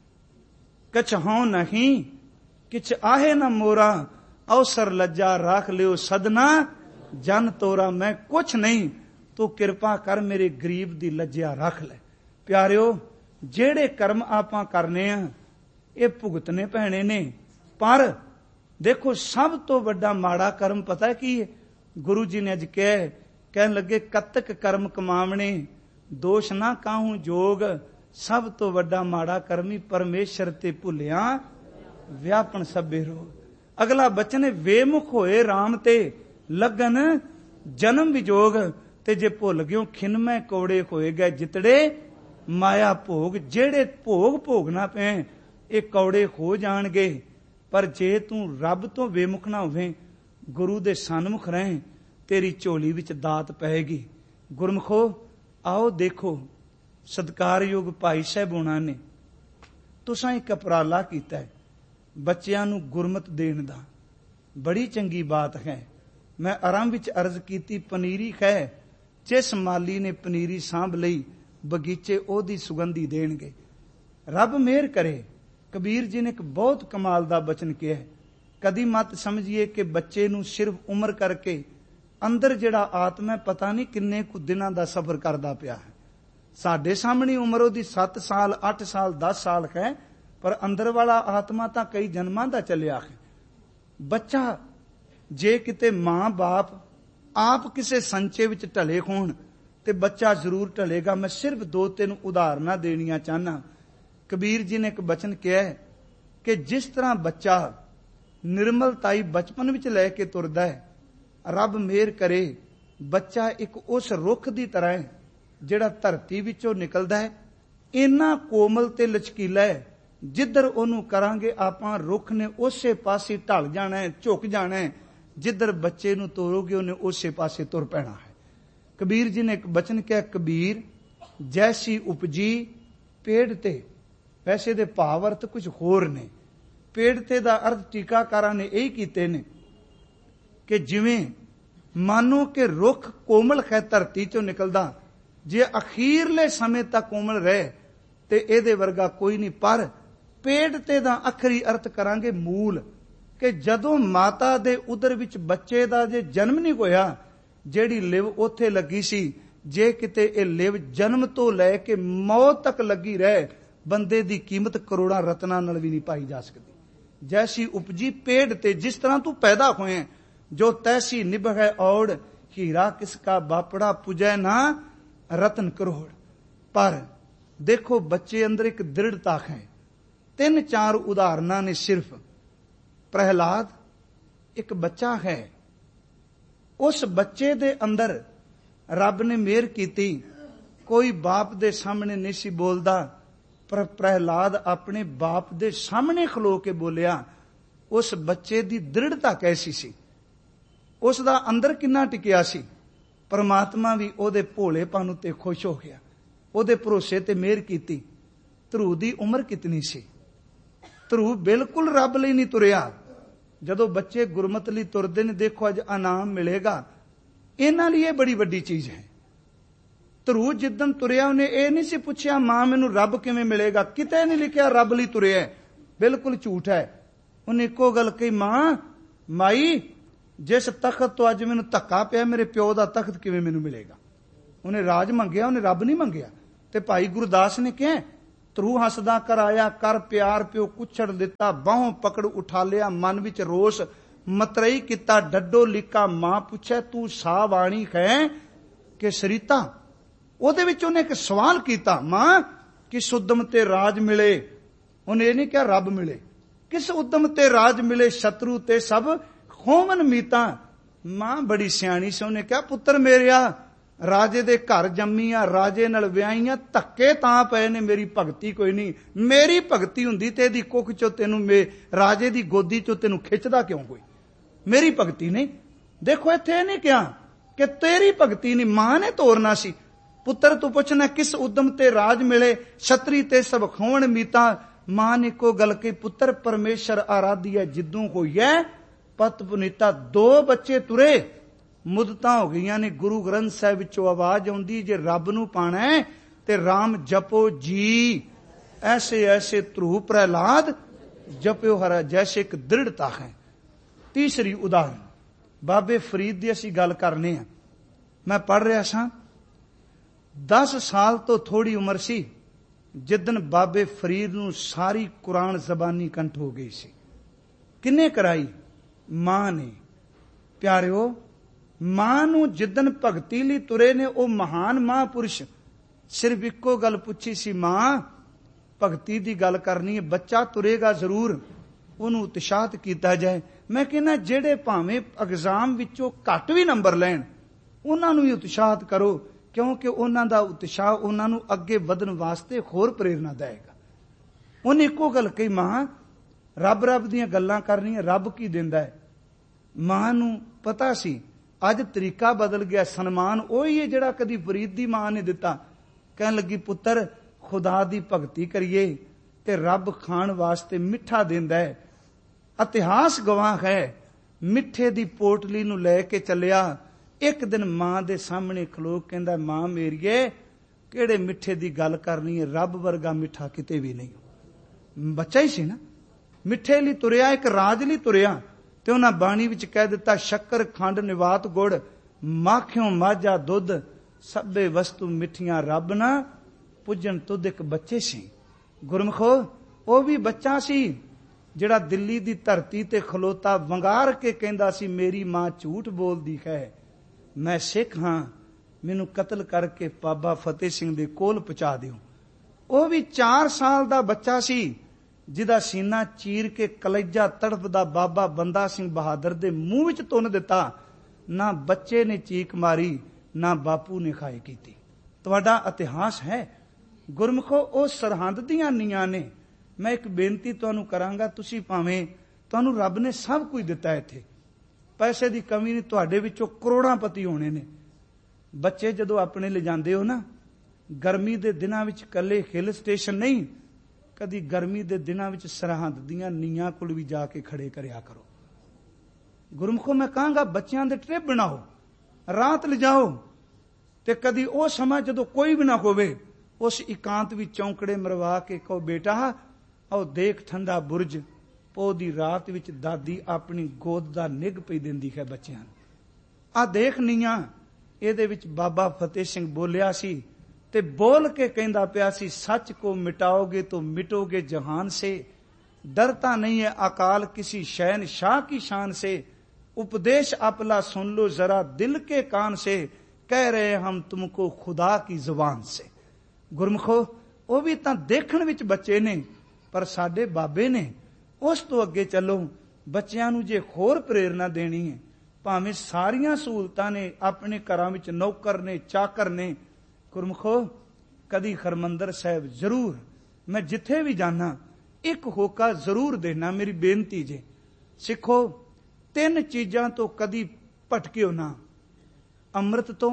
कछ हों नहीं किछ आहे न मोरा अवसर लज्जा राख लियो सदना जन तोरा। मैं कुछ नहीं तू किरपा कर मेरे गरीब दी लज्जा रख ले। प्यारिओ जेड़े कर्म आपां करने आ ये भुगतने पैणे ने पर देखो सब तो वड्डा माड़ा कर्म पता की है। गुरु जी ने अज कह कहन लगे कतक कर्म कमावणे दोष ना काहू जोग सब तो वड्डा माड़ा कर्मी परमेश्वर ते भुलिया व्यापन सभे रोग। अगला बचन है वेमुख होए राम ते लगन जन्म विजोग ते जे भुल गयो खिनमै कौड़े होए गए जितड़े माया भोग। जेड़े भोग भोगना पे ये कौड़े हो जाणगे पर जे तू रब तो वेमुख ना होवे गुरु दे सन्मुख रहे तेरी झोली विच दात पैगी। गुरमुखो आओ देखो सत्कारयोग भाई साहबाना ने तुसां एक उपराला कीता है बच्चियां नूं गुरमत देण दा बड़ी चंगी बात है। मैं आरंभ विच अर्ज कीती पनीरी है जिस माली ने पनीरी सांभ लई बगीचे ओदी सुगंधी देणगे। रब मेहर करे। कबीर जी ने एक बहुत कमाल दा बचन किया है कदी मत समझिए कि बच्चे नूं सिर्फ उम्र करके अंदर जिहड़ा आत्मा पता नहीं किन्ने कुछ दिनां दा सफर करदा पिया है। साडे सामने उम्र ओदी सत्त साल अठ साल दस साल है पर अंदर वाला आत्मा तां कई जन्मां दा चलिया है। बच्चा जे किते मां बाप आप किसे संचे विच ढले होण ते बच्चा जरूर ढलेगा। मैं सिर्फ दो तीन उदाहरणां देणियां चाहना। कबीर जी ने एक बचन किया है कि जिस तरह बच्चा निर्मलताई बचपन विच लैके तुरदा है रब मेहर करे बच्चा एक उस रुख दी तरह है जिहड़ा धरती विचों निकलदा है इन्ना कोमल ते लचकीला है जिधर ओनू करांगे आपां रुख ने उसे पासे ढल जाना है झुक जाना है जिधर बच्चे नू तोरोगे उन्हें उसे पासे तुर पैना है। कबीर जी ने एक बचन किया कबीर जैसी उपजी पेड़ ते वैसे दे भाव अर्थ कुछ होर ने। पेड़ ते दा अर्थ टीकाकारां ने यही कीते ने कि जिवें मानो कि रुख कोमल है धरती चों निकलदा जे अखीरले समय तक कोमल रहे ते इहदे वर्गा कोई नहीं। पर पेड़ ते दा आखरी अर्थ करांगे मूल कि जदों माता दे उदर विच बच्चे दा जे जन्म नहीं होया जेड़ी लिव उथे लगी सी जे किते ए लिव जन्म तो लैके मौत तक लगी रहे बंदे दी कीमत करोड़ां रत्नां नाल भी नहीं पाई जा सकती। जैसी उपजी पेड़ ते जिस तरह तू पैदा होए जो तैसी निभ है औड़ हीरा किसका बापड़ा पुजै ना रतन करोड़। पर देखो बच्चे अंदर एक दृढ़ता है। तीन चार उदाहरणा ने सिर्फ प्रहलाद एक बच्चा है उस बच्चे दे अंदर रब ने मेहर कीती कोई बाप दे सामने नहीं सी बोलदा पर प्रहलाद अपने बाप दे सामने खलो के बोलिया। उस बच्चे दी दृढ़ता कैसी सी उसदा अंदर किन्ना टिकिया सी। परमात्मा भी ओदे भोलेपन ते खुश हो गया ओदे भरोसे ते मेहर कीती। ध्रुव दी उम्र कितनी सी ध्रुव बिल्कुल रब लई नहीं तुरिया। जदों बच्चे गुरमत लई तुरदे ने देखो अज इनाम मिलेगा इन्हां लई बड़ी वड्डी चीज है। ध्रुव जिदन तुरिया उन्हें यह नहीं सी पुछया मां मैनू रब किवें मिलेगा किते नहीं लिखिया रब लई तुरिया बिल्कुल झूठ है। उन्हें इको गल कही मां माई जिस तखत तो अज मैनू धक्का पिया मेरे प्यो का तखत किवें मैनू मिलेगा। उन्हें राज मंगया उन्हें रब नहीं मंगया। ते भाई गुरदास ने कहा ਧਰੂ ਹੱਸਦਾ ਕਰ ਆਇਆ, ਕਰ ਪਿਆਰ ਪਿਓ ਕੁੱਛੜ ਦਿੱਤਾ, ਬਾਹੋਂ ਪਕੜ ਉਠਾ ਲਿਆ, ਮਨ ਵਿੱਚ ਰੋਸ ਮਤਰਈ ਕੀਤਾ, ਡੱਡੋ ਲਿਕਾ ਮਾਂ ਪੁੱਛੈ ਤੂੰ ਸਾ ਬਾਣੀ ਹੈ ਕਿ ਸਰੀਤਾ। ਉਹਦੇ ਵਿੱਚ ਉਹਨੇ ਇੱਕ ਸਵਾਲ ਕੀਤਾ, ਮਾਂ ਕਿਸ ਉਦਮ ਤੇ ਰਾਜ ਮਿਲੇ। ਉਹਨੇ ਇਹ ਨਹੀਂ ਕਿਹਾ ਰੱਬ ਮਿਲੇ, ਕਿਸ ਉਦਮ ਤੇ ਰਾਜ ਮਿਲੇ, ਸ਼ਤਰੂ ਤੇ ਸਭ ਖੋਵਨ ਮੀਤਾ। ਮਾਂ ਬੜੀ ਸਿਆਣੀ ਸੀ, ਉਹਨੇ ਕਿਹਾ ਪੁੱਤਰ ਮੇਰਿਆ, ਰਾਜੇ ਦੇ ਘਰ ਜੰਮੀ ਆ, ਰਾਜੇ ਨਾਲ ਵਿਆਹੀ ਆ, ਧੱਕੇ ਤਾਂ ਪਏ ਨੇ, ਮੇਰੀ ਭਗਤੀ ਕੋਈ ਨਹੀਂ। ਮੇਰੀ ਭਗਤੀ ਹੁੰਦੀ ਤੇ ਇਹਦੀ ਕੁੱਖ ਚੋਂ ਤੈਨੂੰ, ਮੇ ਰਾਜੇ ਦੀ ਗੋਦੀ ਚੋਂ ਤੈਨੂੰ ਖਿੱਚਦਾ ਕਿਉਂ ਕੋਈ? ਮੇਰੀ ਭਗਤੀ ਨਹੀਂ। ਦੇਖੋ ਇੱਥੇ ਇਹ ਨਹੀਂ ਕਿਹਾ ਕਿ ਤੇਰੀ ਭਗਤੀ ਨਹੀਂ, ਮਾਂ ਨੇ ਤੋਰਨਾ ਸੀ। ਪੁੱਤਰ ਤੂੰ ਪੁੱਛਣਾ ਕਿਸ ਉਦਮ ਤੇ ਰਾਜ ਮਿਲੇ, ਛਤਰੀ ਤੇ ਸਭ ਖੋਵਣ ਮੀਤਾ। ਮਾਂ ਨੇ ਇੱਕੋ ਗੱਲ ਕਹੀ, ਪੁੱਤਰ ਪਰਮੇਸ਼ਰ ਆਰਾਧੀਆ ਜਿੱਦੋਂ ਹੋਈ ਹੈ ਪਤ ਪੁਨੀਤਾ। ਦੋ ਬੱਚੇ ਤੁਰੇ, ਮੁੱਦਤਾਂ ਹੋ ਗਈਆਂ ਨੇ। ਗੁਰੂ ਗ੍ਰੰਥ ਸਾਹਿਬ ਵਿੱਚੋਂ ਆਵਾਜ਼ ਆਉਂਦੀ, ਜੇ ਰੱਬ ਨੂੰ ਪਾਣਾ ਹੈ ਤੇ ਰਾਮ ਜਪੋ ਜੀ, ਐਸੇ ਐਸੇ ਧਰੂ ਪ੍ਰਹਿਲਾਦ ਜਪਿਓ ਹਰਾ, ਜੈਸੇ ਇੱਕ ਦ੍ਰਿੜਤਾ ਹੈ। ਤੀਸਰੀ ਉਦਾਹਰਨ ਬਾਬੇ ਫਰੀਦ ਦੀ ਅਸੀਂ ਗੱਲ ਕਰਨੇ ਆ। ਮੈਂ ਪੜ੍ਹ ਰਿਹਾ ਸਾਂ, ਦਸ ਸਾਲ ਤੋਂ ਥੋੜੀ ਉਮਰ ਸੀ ਜਿੱਦਣ ਬਾਬੇ ਫਰੀਦ ਨੂੰ ਸਾਰੀ ਕੁਰਾਨ ਜ਼ਬਾਨੀ ਕੰਠ ਹੋ ਗਈ ਸੀ। ਕਿੰਨੇ ਕਰਾਈ? ਮਾਂ ਨੇ। ਪਿਆਰਿਓ, ਮਾਂ ਨੂੰ ਜਿੱਦਣ ਭਗਤੀ ਲਈ ਤੁਰੇ ਨੇ, ਉਹ ਮਹਾਨ ਮਹਾਂਪੁਰਸ਼ ਸਿਰਫ ਇੱਕੋ ਗੱਲ ਪੁੱਛੀ ਸੀ, ਮਾਂ ਭਗਤੀ ਦੀ ਗੱਲ ਕਰਨੀ ਹੈ, ਬੱਚਾ ਤੁਰੇਗਾ ਜ਼ਰੂਰ, ਉਹਨੂੰ ਉਤਸ਼ਾਹਤ ਕੀਤਾ ਜਾਏ। ਮੈਂ ਕਹਿੰਦਾ ਜਿਹੜੇ ਭਾਵੇਂ ਐਗਜ਼ਾਮ ਵਿੱਚੋਂ ਘੱਟ ਵੀ ਨੰਬਰ ਲੈਣ, ਉਹਨਾਂ ਨੂੰ ਵੀ ਉਤਸ਼ਾਹਤ ਕਰੋ, ਕਿਉਂਕਿ ਉਹਨਾਂ ਦਾ ਉਤਸ਼ਾਹ ਉਹਨਾਂ ਨੂੰ ਅੱਗੇ ਵਧਣ ਵਾਸਤੇ ਹੋਰ ਪ੍ਰੇਰਨਾ ਦੇਵੇਗਾ। ਉਹਨੇ ਇੱਕੋ ਗੱਲ ਕਹੀ, ਮਾਂ ਰੱਬ ਰੱਬ ਦੀਆਂ ਗੱਲਾਂ ਕਰਨੀਆਂ, ਰੱਬ ਕੀ ਦਿੰਦਾ ਹੈ। ਮਾਂ ਨੂੰ ਪਤਾ ਸੀ ਅੱਜ ਤਰੀਕਾ ਬਦਲ ਗਿਆ, ਸਨਮਾਨ ਉਹੀ ਹੈ ਜਿਹੜਾ ਕਦੀ ਫਰੀਦ ਦੀ ਮਾਂ ਨੇ ਦਿੱਤਾ। ਕਹਿਣ ਲੱਗੀ, ਪੁੱਤਰ ਖੁਦਾ ਦੀ ਭਗਤੀ ਕਰੀਏ ਤੇ ਰੱਬ ਖਾਣ ਵਾਸਤੇ ਮਿੱਠਾ ਦਿੰਦਾ ਹੈ। ਇਤਿਹਾਸ ਗਵਾਹ ਹੈ, ਮਿੱਠੇ ਦੀ ਪੋਟਲੀ ਨੂੰ ਲੈ ਕੇ ਚੱਲਿਆ। ਇੱਕ ਦਿਨ ਮਾਂ ਦੇ ਸਾਹਮਣੇ ਖਲੋ ਕਹਿੰਦਾ, ਮਾਂ ਮੇਰੀਏ ਕਿਹੜੇ ਮਿੱਠੇ ਦੀ ਗੱਲ ਕਰਨੀ ਹੈ, ਰੱਬ ਵਰਗਾ ਮਿੱਠਾ ਕਿਤੇ ਵੀ ਨਹੀਂ। ਬੱਚਾ ਹੀ ਸੀ ਨਾ, ਮਿੱਠੇ ਲਈ ਤੁਰਿਆ, ਇੱਕ ਰਾਜ ਲਈ ਤੁਰਿਆ। ਤੇ ਉਹਨਾਂ ਬਾਣੀ ਵਿੱਚ ਕਹਿ ਦਿੱਤਾ, ਸ਼ੱਕਰ ਖੰਡ ਨਿਵਾਤ ਗੁੜ, ਮਾਖਿਓ ਮਾਝਾ ਦੁੱਧ, ਸਭੇ ਵਸਤੂ ਮਿੱਠੀਆਂ ਰੱਬ ਨਾ ਪੁੱਜਣ। ਤੁਧ ਇੱਕ ਬੱਚੇ ਸੀ ਗੁਰਮਖੋ, ਉਹ ਵੀ ਬੱਚਾ ਸੀ ਜਿਹੜਾ ਦਿੱਲੀ ਦੀ ਧਰਤੀ ਤੇ ਖਲੋਤਾ ਵੰਗਾਰ ਕੇ ਕਹਿੰਦਾ ਸੀ, ਮੇਰੀ ਮਾਂ ਝੂਠ ਬੋਲਦੀ ਹੈ, ਮੈਂ ਸਿੱਖ ਹਾਂ, ਮੈਨੂੰ ਕਤਲ ਕਰਕੇ ਬਾਬਾ ਫਤਿਹ ਸਿੰਘ ਦੇ ਕੋਲ ਪਹੁੰਚਾ ਦਿਓ। ਉਹ ਵੀ ਚਾਰ ਸਾਲ ਦਾ ਬੱਚਾ ਸੀ ਜਿਹਦਾ ਸੀਨਾ ਚੀਰ ਕੇ ਕਲੇਜਾ ਤੜਫਦਾ ਬਾਬਾ ਬੰਦਾ ਸਿੰਘ ਬਹਾਦਰ ਦੇ ਮੂੰਹ ਵਿੱਚ ਤੁੰਨ ਦਿੱਤਾ। ਨਾ ਬੱਚੇ ਨੇ ਚੀਕ ਮਾਰੀ, ਨਾ ਬਾਪੂ ਨੇ ਖਾਏ ਕੀਤੀ। ਤੁਹਾਡਾ ਇਤਿਹਾਸ ਹੈ ਗੁਰਮਖੋ, ਉਹ ਸਰਹੰਦ ਦੀਆਂ ਨੀਆਂ ਨੇ। ਮੈਂ ਇੱਕ ਬੇਨਤੀ ਤੁਹਾਨੂੰ ਕਰਾਂਗਾ, ਤੁਸੀਂ ਭਾਵੇਂ, ਤੁਹਾਨੂੰ ਰੱਬ ਨੇ ਸਭ ਕੁਝ ਦਿੱਤਾ, ਇੱਥੇ ਪੈਸੇ ਦੀ ਕਮੀ ਨਹੀਂ, ਤੁਹਾਡੇ ਵਿੱਚੋਂ ਕਰੋੜਾਂਪਤੀ ਹੋਣੇ ਨੇ। ਬੱਚੇ ਜਦੋਂ ਆਪਣੇ ਲਿਜਾਂਦੇ ਹੋ ਨਾ, ਗਰਮੀ ਦੇ ਦਿਨਾਂ ਵਿੱਚ ਕੱਲੇ ਹਿੱਲ ਸਟੇਸ਼ਨ ਨਹੀਂ, ਕਦੀ ਗਰਮੀ ਦੇ ਦਿਨਾਂ ਵਿੱਚ ਸਰਹੰਦ ਦੀਆਂ ਨੀਆਂ ਕੋਲ ਵੀ ਜਾ ਕੇ ਖੜੇ ਕਰਿਆ ਕਰੋ। ਗੁਰਮਖੋ ਮੈਂ ਕਹਾਂਗਾ, ਬੱਚਿਆਂ ਦੇ ਟ੍ਰਿਪ ਬਣਾਓ, ਰਾਤ ਲਿਜਾਓ, ਤੇ ਕਦੀ ਉਹ ਸਮਾਂ ਜਦੋਂ ਕੋਈ ਵੀ ਨਾ ਹੋਵੇ, ਉਸ ਇਕਾਂਤ ਵਿੱਚ ਚੌਂਕੜੇ ਮਰਵਾ ਕੇ ਕਹੋ, ਬੇਟਾ ਆਓ ਦੇਖ ਠੰਡਾ ਬੁਰਜ। ਪੋਹ ਦੀ ਰਾਤ ਵਿੱਚ ਦਾਦੀ ਆਪਣੀ ਗੋਦ ਦਾ ਨਿੱਘ ਪਈ ਦਿੰਦੀ ਹੈ ਬੱਚਿਆਂ ਨੂੰ। ਆਹ ਦੇਖ ਨੀਆਂ, ਇਹਦੇ ਵਿੱਚ ਬਾਬਾ ਫਤਿਹ ਸਿੰਘ ਬੋਲਿਆ ਸੀ ਤੇ ਬੋਲ ਕੇ ਕਹਿੰਦਾ ਪਿਆ ਸੀ, ਸੱਚ ਕੋ ਮਿਟਾਓਗੇ तो मिटोगे जहान से, डरता नहीं है अकाल किसी शहनशाह की शान से, उपदेश अपला सुन लो जरा दिल के कान से, कह रहे हम तुमको खुदा की जुबान से। गुरमुखो, ਉਹ ਵੀ ਤਾਂ ਦੇਖਣ ਵਿੱਚ ਬੱਚੇ ਨੇ, ਪਰ ਸਾਡੇ ਬਾਬੇ ਨੇ। ਉਸ ਤੋਂ ਅੱਗੇ ਚੱਲੋ, ਬੱਚਿਆਂ ਨੂੰ ਜੇ ਹੋਰ ਪ੍ਰੇਰਨਾ ਦੇਣੀ ਹੈ, ਭਾਵੇਂ ਸਾਰੀਆਂ ਸਹੂਲਤਾਂ ਨੇ, ਆਪਣੇ ਘਰਾਂ ਵਿੱਚ ਨੌਕਰ ਨੇ, ਚਾਕਰ ਨੇ। ਗੁਰਮਖੋ, ਕਦੀ ਹਰਮੰਦਰ ਸਾਹਿਬ ਜ਼ਰੂਰ, ਮੈਂ ਜਿੱਥੇ ਵੀ ਜਾਣਾ ਇੱਕ ਹੋਕਾ ਜ਼ਰੂਰ ਦੇਣਾ। ਮੇਰੀ ਬੇਨਤੀ ਜੇ, ਸਿੱਖੋ, ਤਿੰਨ ਚੀਜ਼ਾਂ ਤੋਂ ਕਦੀ ਭਟਕਿਓ ਨਾ, ਅੰਮ੍ਰਿਤ ਤੋਂ,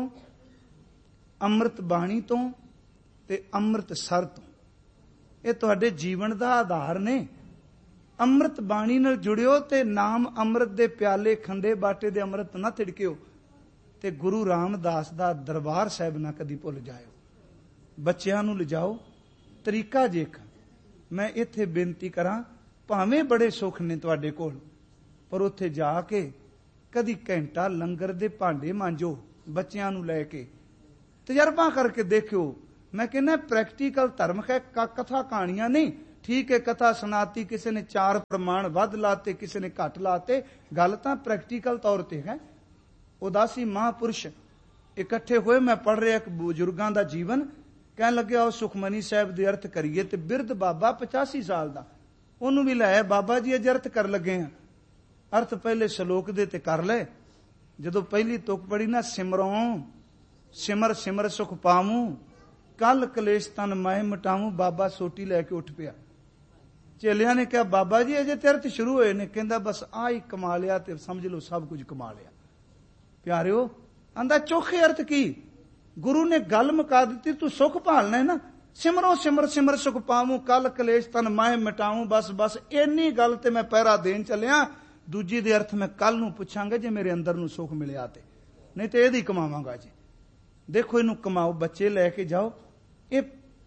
ਅੰਮ੍ਰਿਤ ਬਾਣੀ ਤੋਂ ਤੇ ਅੰਮ੍ਰਿਤਸਰ ਤੋਂ। ਇਹ ਤੁਹਾਡੇ ਜੀਵਨ ਦਾ ਆਧਾਰ ਨੇ। ਅੰਮ੍ਰਿਤ ਬਾਣੀ ਨਾਲ ਜੁੜਿਓ ਤੇ ਨਾਮ ਅੰਮ੍ਰਿਤ ਦੇ ਪਿਆਲੇ, ਖੰਡੇ ਬਾਟੇ ਦੇ ਅੰਮ੍ਰਿਤ ਨਾ ਤਿੜਕਿਓ, ਤੇ ਗੁਰੂ ਰਾਮਦਾਸ ਦਾ ਦਰਬਾਰ ਸਾਹਿਬ ਨਾ ਕਦੀ ਭੁੱਲ ਜਾਇਓ। ਬੱਚਿਆਂ ਨੂੰ ਲਿਜਾਓ, ਤਰੀਕਾ ਜੇਖ। ਮੈਂ ਇੱਥੇ ਬੇਨਤੀ ਕਰਾਂ, ਭਾਵੇਂ ਬੜੇ ਸੁੱਖ ਨੇ ਤੁਹਾਡੇ ਕੋਲ, ਪਰ ਉੱਥੇ ਜਾ ਕੇ ਕਦੀ ਘੰਟਾ ਲੰਗਰ ਦੇ ਭਾਂਡੇ ਮਾਂਜੋ ਬੱਚਿਆਂ ਨੂੰ ਲੈ ਕੇ, ਤਜਰਬਾ ਕਰਕੇ ਦੇਖਿਓ। मैं कहना प्रैक्टिकल धर्म है, कथा कहानियां नहीं। ठीक है, कथा सुनाती, किसी ने चार प्रमाण वध लाते, किसी ने घट लाते, गल तां प्रैक्टिकल तौर ते है। उदासी महापुरुष इकट्ठे होए, मैं पढ़ रहा एक बुजुर्गों का जीवन, कह लगे आओ सुखमनी साहब दे अर्थ करिए। ते बिरध बाबा पचासी साल का, उन्होंने भी लाया, बाबा जी अज अर्थ कर लगे हैं। अर्थ पहले सलोक दे ते कर ले। जदों पहली तुक पढ़ी ना, सिमरों सिमर सिमर सुख पावूं, कल कलेश तन माए मिटाऊं, बाबा सोटी लैके उठ पिया। चेलिया ने कहा बाबा जी अजे ते अर्थ शुरू होए ने। कहंदा बस आ ही कमा लिया ते समझ लो सब कुछ कमा लिया। प्यारिओ आंदा चोखे अर्थ की, गुरु ने गल मुका दी, तू सुख भालना है ना, सिमरो सिमर सिमर सुख पावूं, कल कलेश तन माए मिटाऊं। बस बस इन्नी गल ते मैं पहरा देन चलिया, दूजी दे अर्थ मैं कल नूं पुछांगा जे मेरे अंदर नूं सुख मिलिया ते, नहीं ते इहदी कमावांगा जी। देखो इनू कमाओ, बच्चे लैके जाओ, ये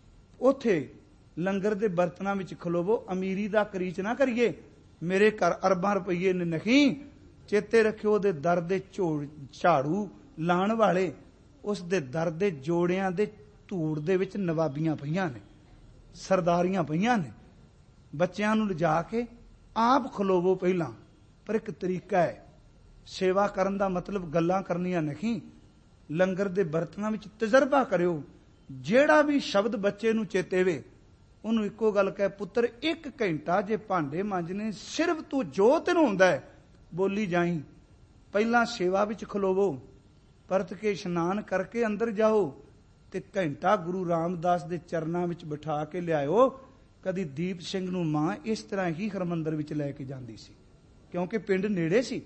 उथे लंगर दे बर्तनां विच खलोवो, अमीरी दा करीच ना करिए। मेरे घर अरबां रुपये ने नहीं, चेते रखियो दे दर दे झाड़ू लाण वाले, उस दे दर दे जोड़ियां दे धूड़ दे विच नवाबियां पईयां ने, सरदारियां पईयां ने। बच्चियां नूं लिजा के आप खलोवो पहलां, पर एक तरीका है सेवा करन दा, मतलब गल्लां करनियां नहीं। लंगर दे बर्तनां विच तजर्बा करियो, जेड़ा भी शब्द बच्चे नूं चेते वे, उन्होंने इको गल कहे, पुत्र एक घंटा जे भांडे मांजने, सिर्फ तू जो तेनों हुंदा है बोली जाई। पहला सेवा विच खलोवो, परत के इशनान करके अंदर जाओ, ते घंटा गुरु रामदास दे चरनां विच बिठा के लियाओ। कदी दीप सिंह नूं मां इस तरह ही हरमंदर विच लैके जांदी सी, क्योंकि पिंड नेड़े सी।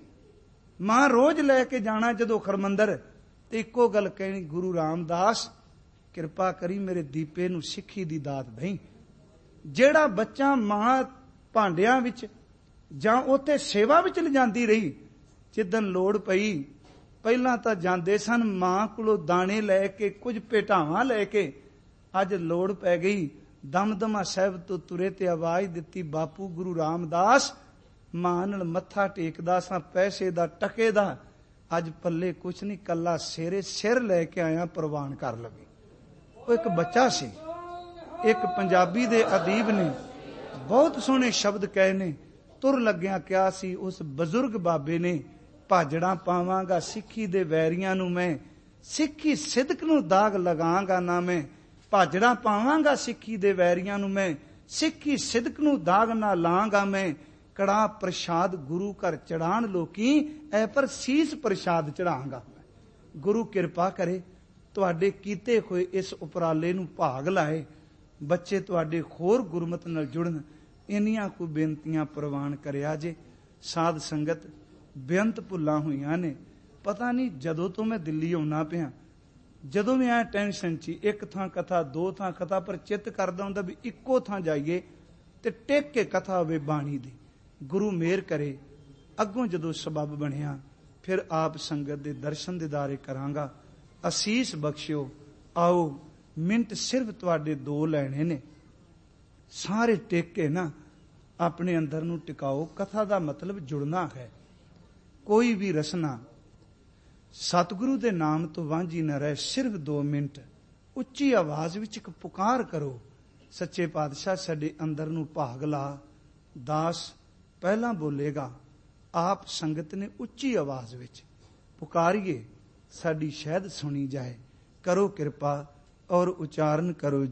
मां रोज लैके जाना जदों हरमंदर, ते इको गल कहनी, गुरु रामदास किरपा करी मेरे दीपे नूं सिੱਖੀ दी दात दई। ਜਿਹੜਾ ਬੱਚਾ ਮਾਂ ਭਾਂਡਿਆਂ ਵਿੱਚ ਜਾਂ ਉੱਥੇ ਸੇਵਾ ਵਿੱਚ ਲਿਜਾਂਦੀ ਰਹੀ, ਜਿੱਦਣ ਲੋੜ ਪਈ ਪਹਿਲਾਂ ਤਾਂ ਜਾਂਦੇ ਸਨ ਮਾਂ ਕੋਲੋਂ ਦਾਣੇ ਲੈ ਕੇ, ਕੁਝ ਭੇਟਾਵਾਂ ਲੈ ਕੇ। ਅੱਜ ਲੋੜ ਪੈ ਗਈ, ਦਮਦਮਾ ਸਾਹਿਬ ਤੋਂ ਤੁਰੇ ਤੇ ਆਵਾਜ਼ ਦਿੱਤੀ, ਬਾਪੂ ਗੁਰੂ ਰਾਮਦਾਸ, ਮਾਂ ਨਾਲ ਮੱਥਾ ਟੇਕਦਾ ਸਾਂ ਪੈਸੇ ਦਾ ਟਕੇ ਦਾ, ਅੱਜ ਪੱਲੇ ਕੁਛ ਨਹੀਂ, ਕੱਲਾ ਸਿਰੇ ਸਿਰ ਲੈ ਕੇ ਆਇਆ, ਪ੍ਰਵਾਨ ਕਰ ਲਵੇ। ਉਹ ਇੱਕ ਬੱਚਾ ਸੀ। एक पंजाबी दे अदीब ने बहुत सोहने शब्द कहे ने, तुर लग्या क्या सी उस बजुर्ग बाबे ने, भाजड़ा पावांगा सिੱਖੀ दे वैरियां नूं मैं, सिੱਖੀ सिदक नूं दाग लगांगा ना मैं। भाजड़ा पावांगा सिੱਖੀ दे वैरियां नूं मैं, सिੱਖੀ सिदक नूं दाग ना लांगा मैं। कड़ा प्रसाद गुरु घर चढ़ाण लोकी, ऐ पर सीस प्रसाद चढ़ांगा। गुरु किरपा करे तुहाडे कीते होए इस उपराले नूं भाग लाए, बच्चे तुहाडे होर गुरमत नाल जुड़न, इन्नियां को बेनतियां प्रवान करिया जे। साध संगत बेअंत भुल्लां होईयां ने, पता नहीं जदों तो मैं दिल्ली आउणा पिया, जदों भी आया टेंशन ची, एक थां कथा दो थां कथा, पर चित्त करदा हुंदा भी इक्को थां जाइए ते टेक के कथा होवे बाणी दी। गुरु मेहर करे, अगों जदों सबब बनिया फिर आप संगत दे दर्शन दीदारे करांगा। असीस बख्शियो। आओ मिंट सिर्फ तुहाडे दो लैणे ने, सारे टेक के ना अपने अंदर नूं टिकाओ। कथा दा मतलब जुड़ना है। कोई भी रसना सतगुरु दे नाम तो वांझी न रहे। सिर्फ दो मिनट उच्ची आवाज विच एक पुकार करो, सच्चे पातशाह साडे अंदर नूं भाग ला। दास पहला बोलेगा, आप संगत ने उच्ची आवाज विच पुकारिए, साडी शहद सुनी जाए। करो किरपा और उच्चारण करो।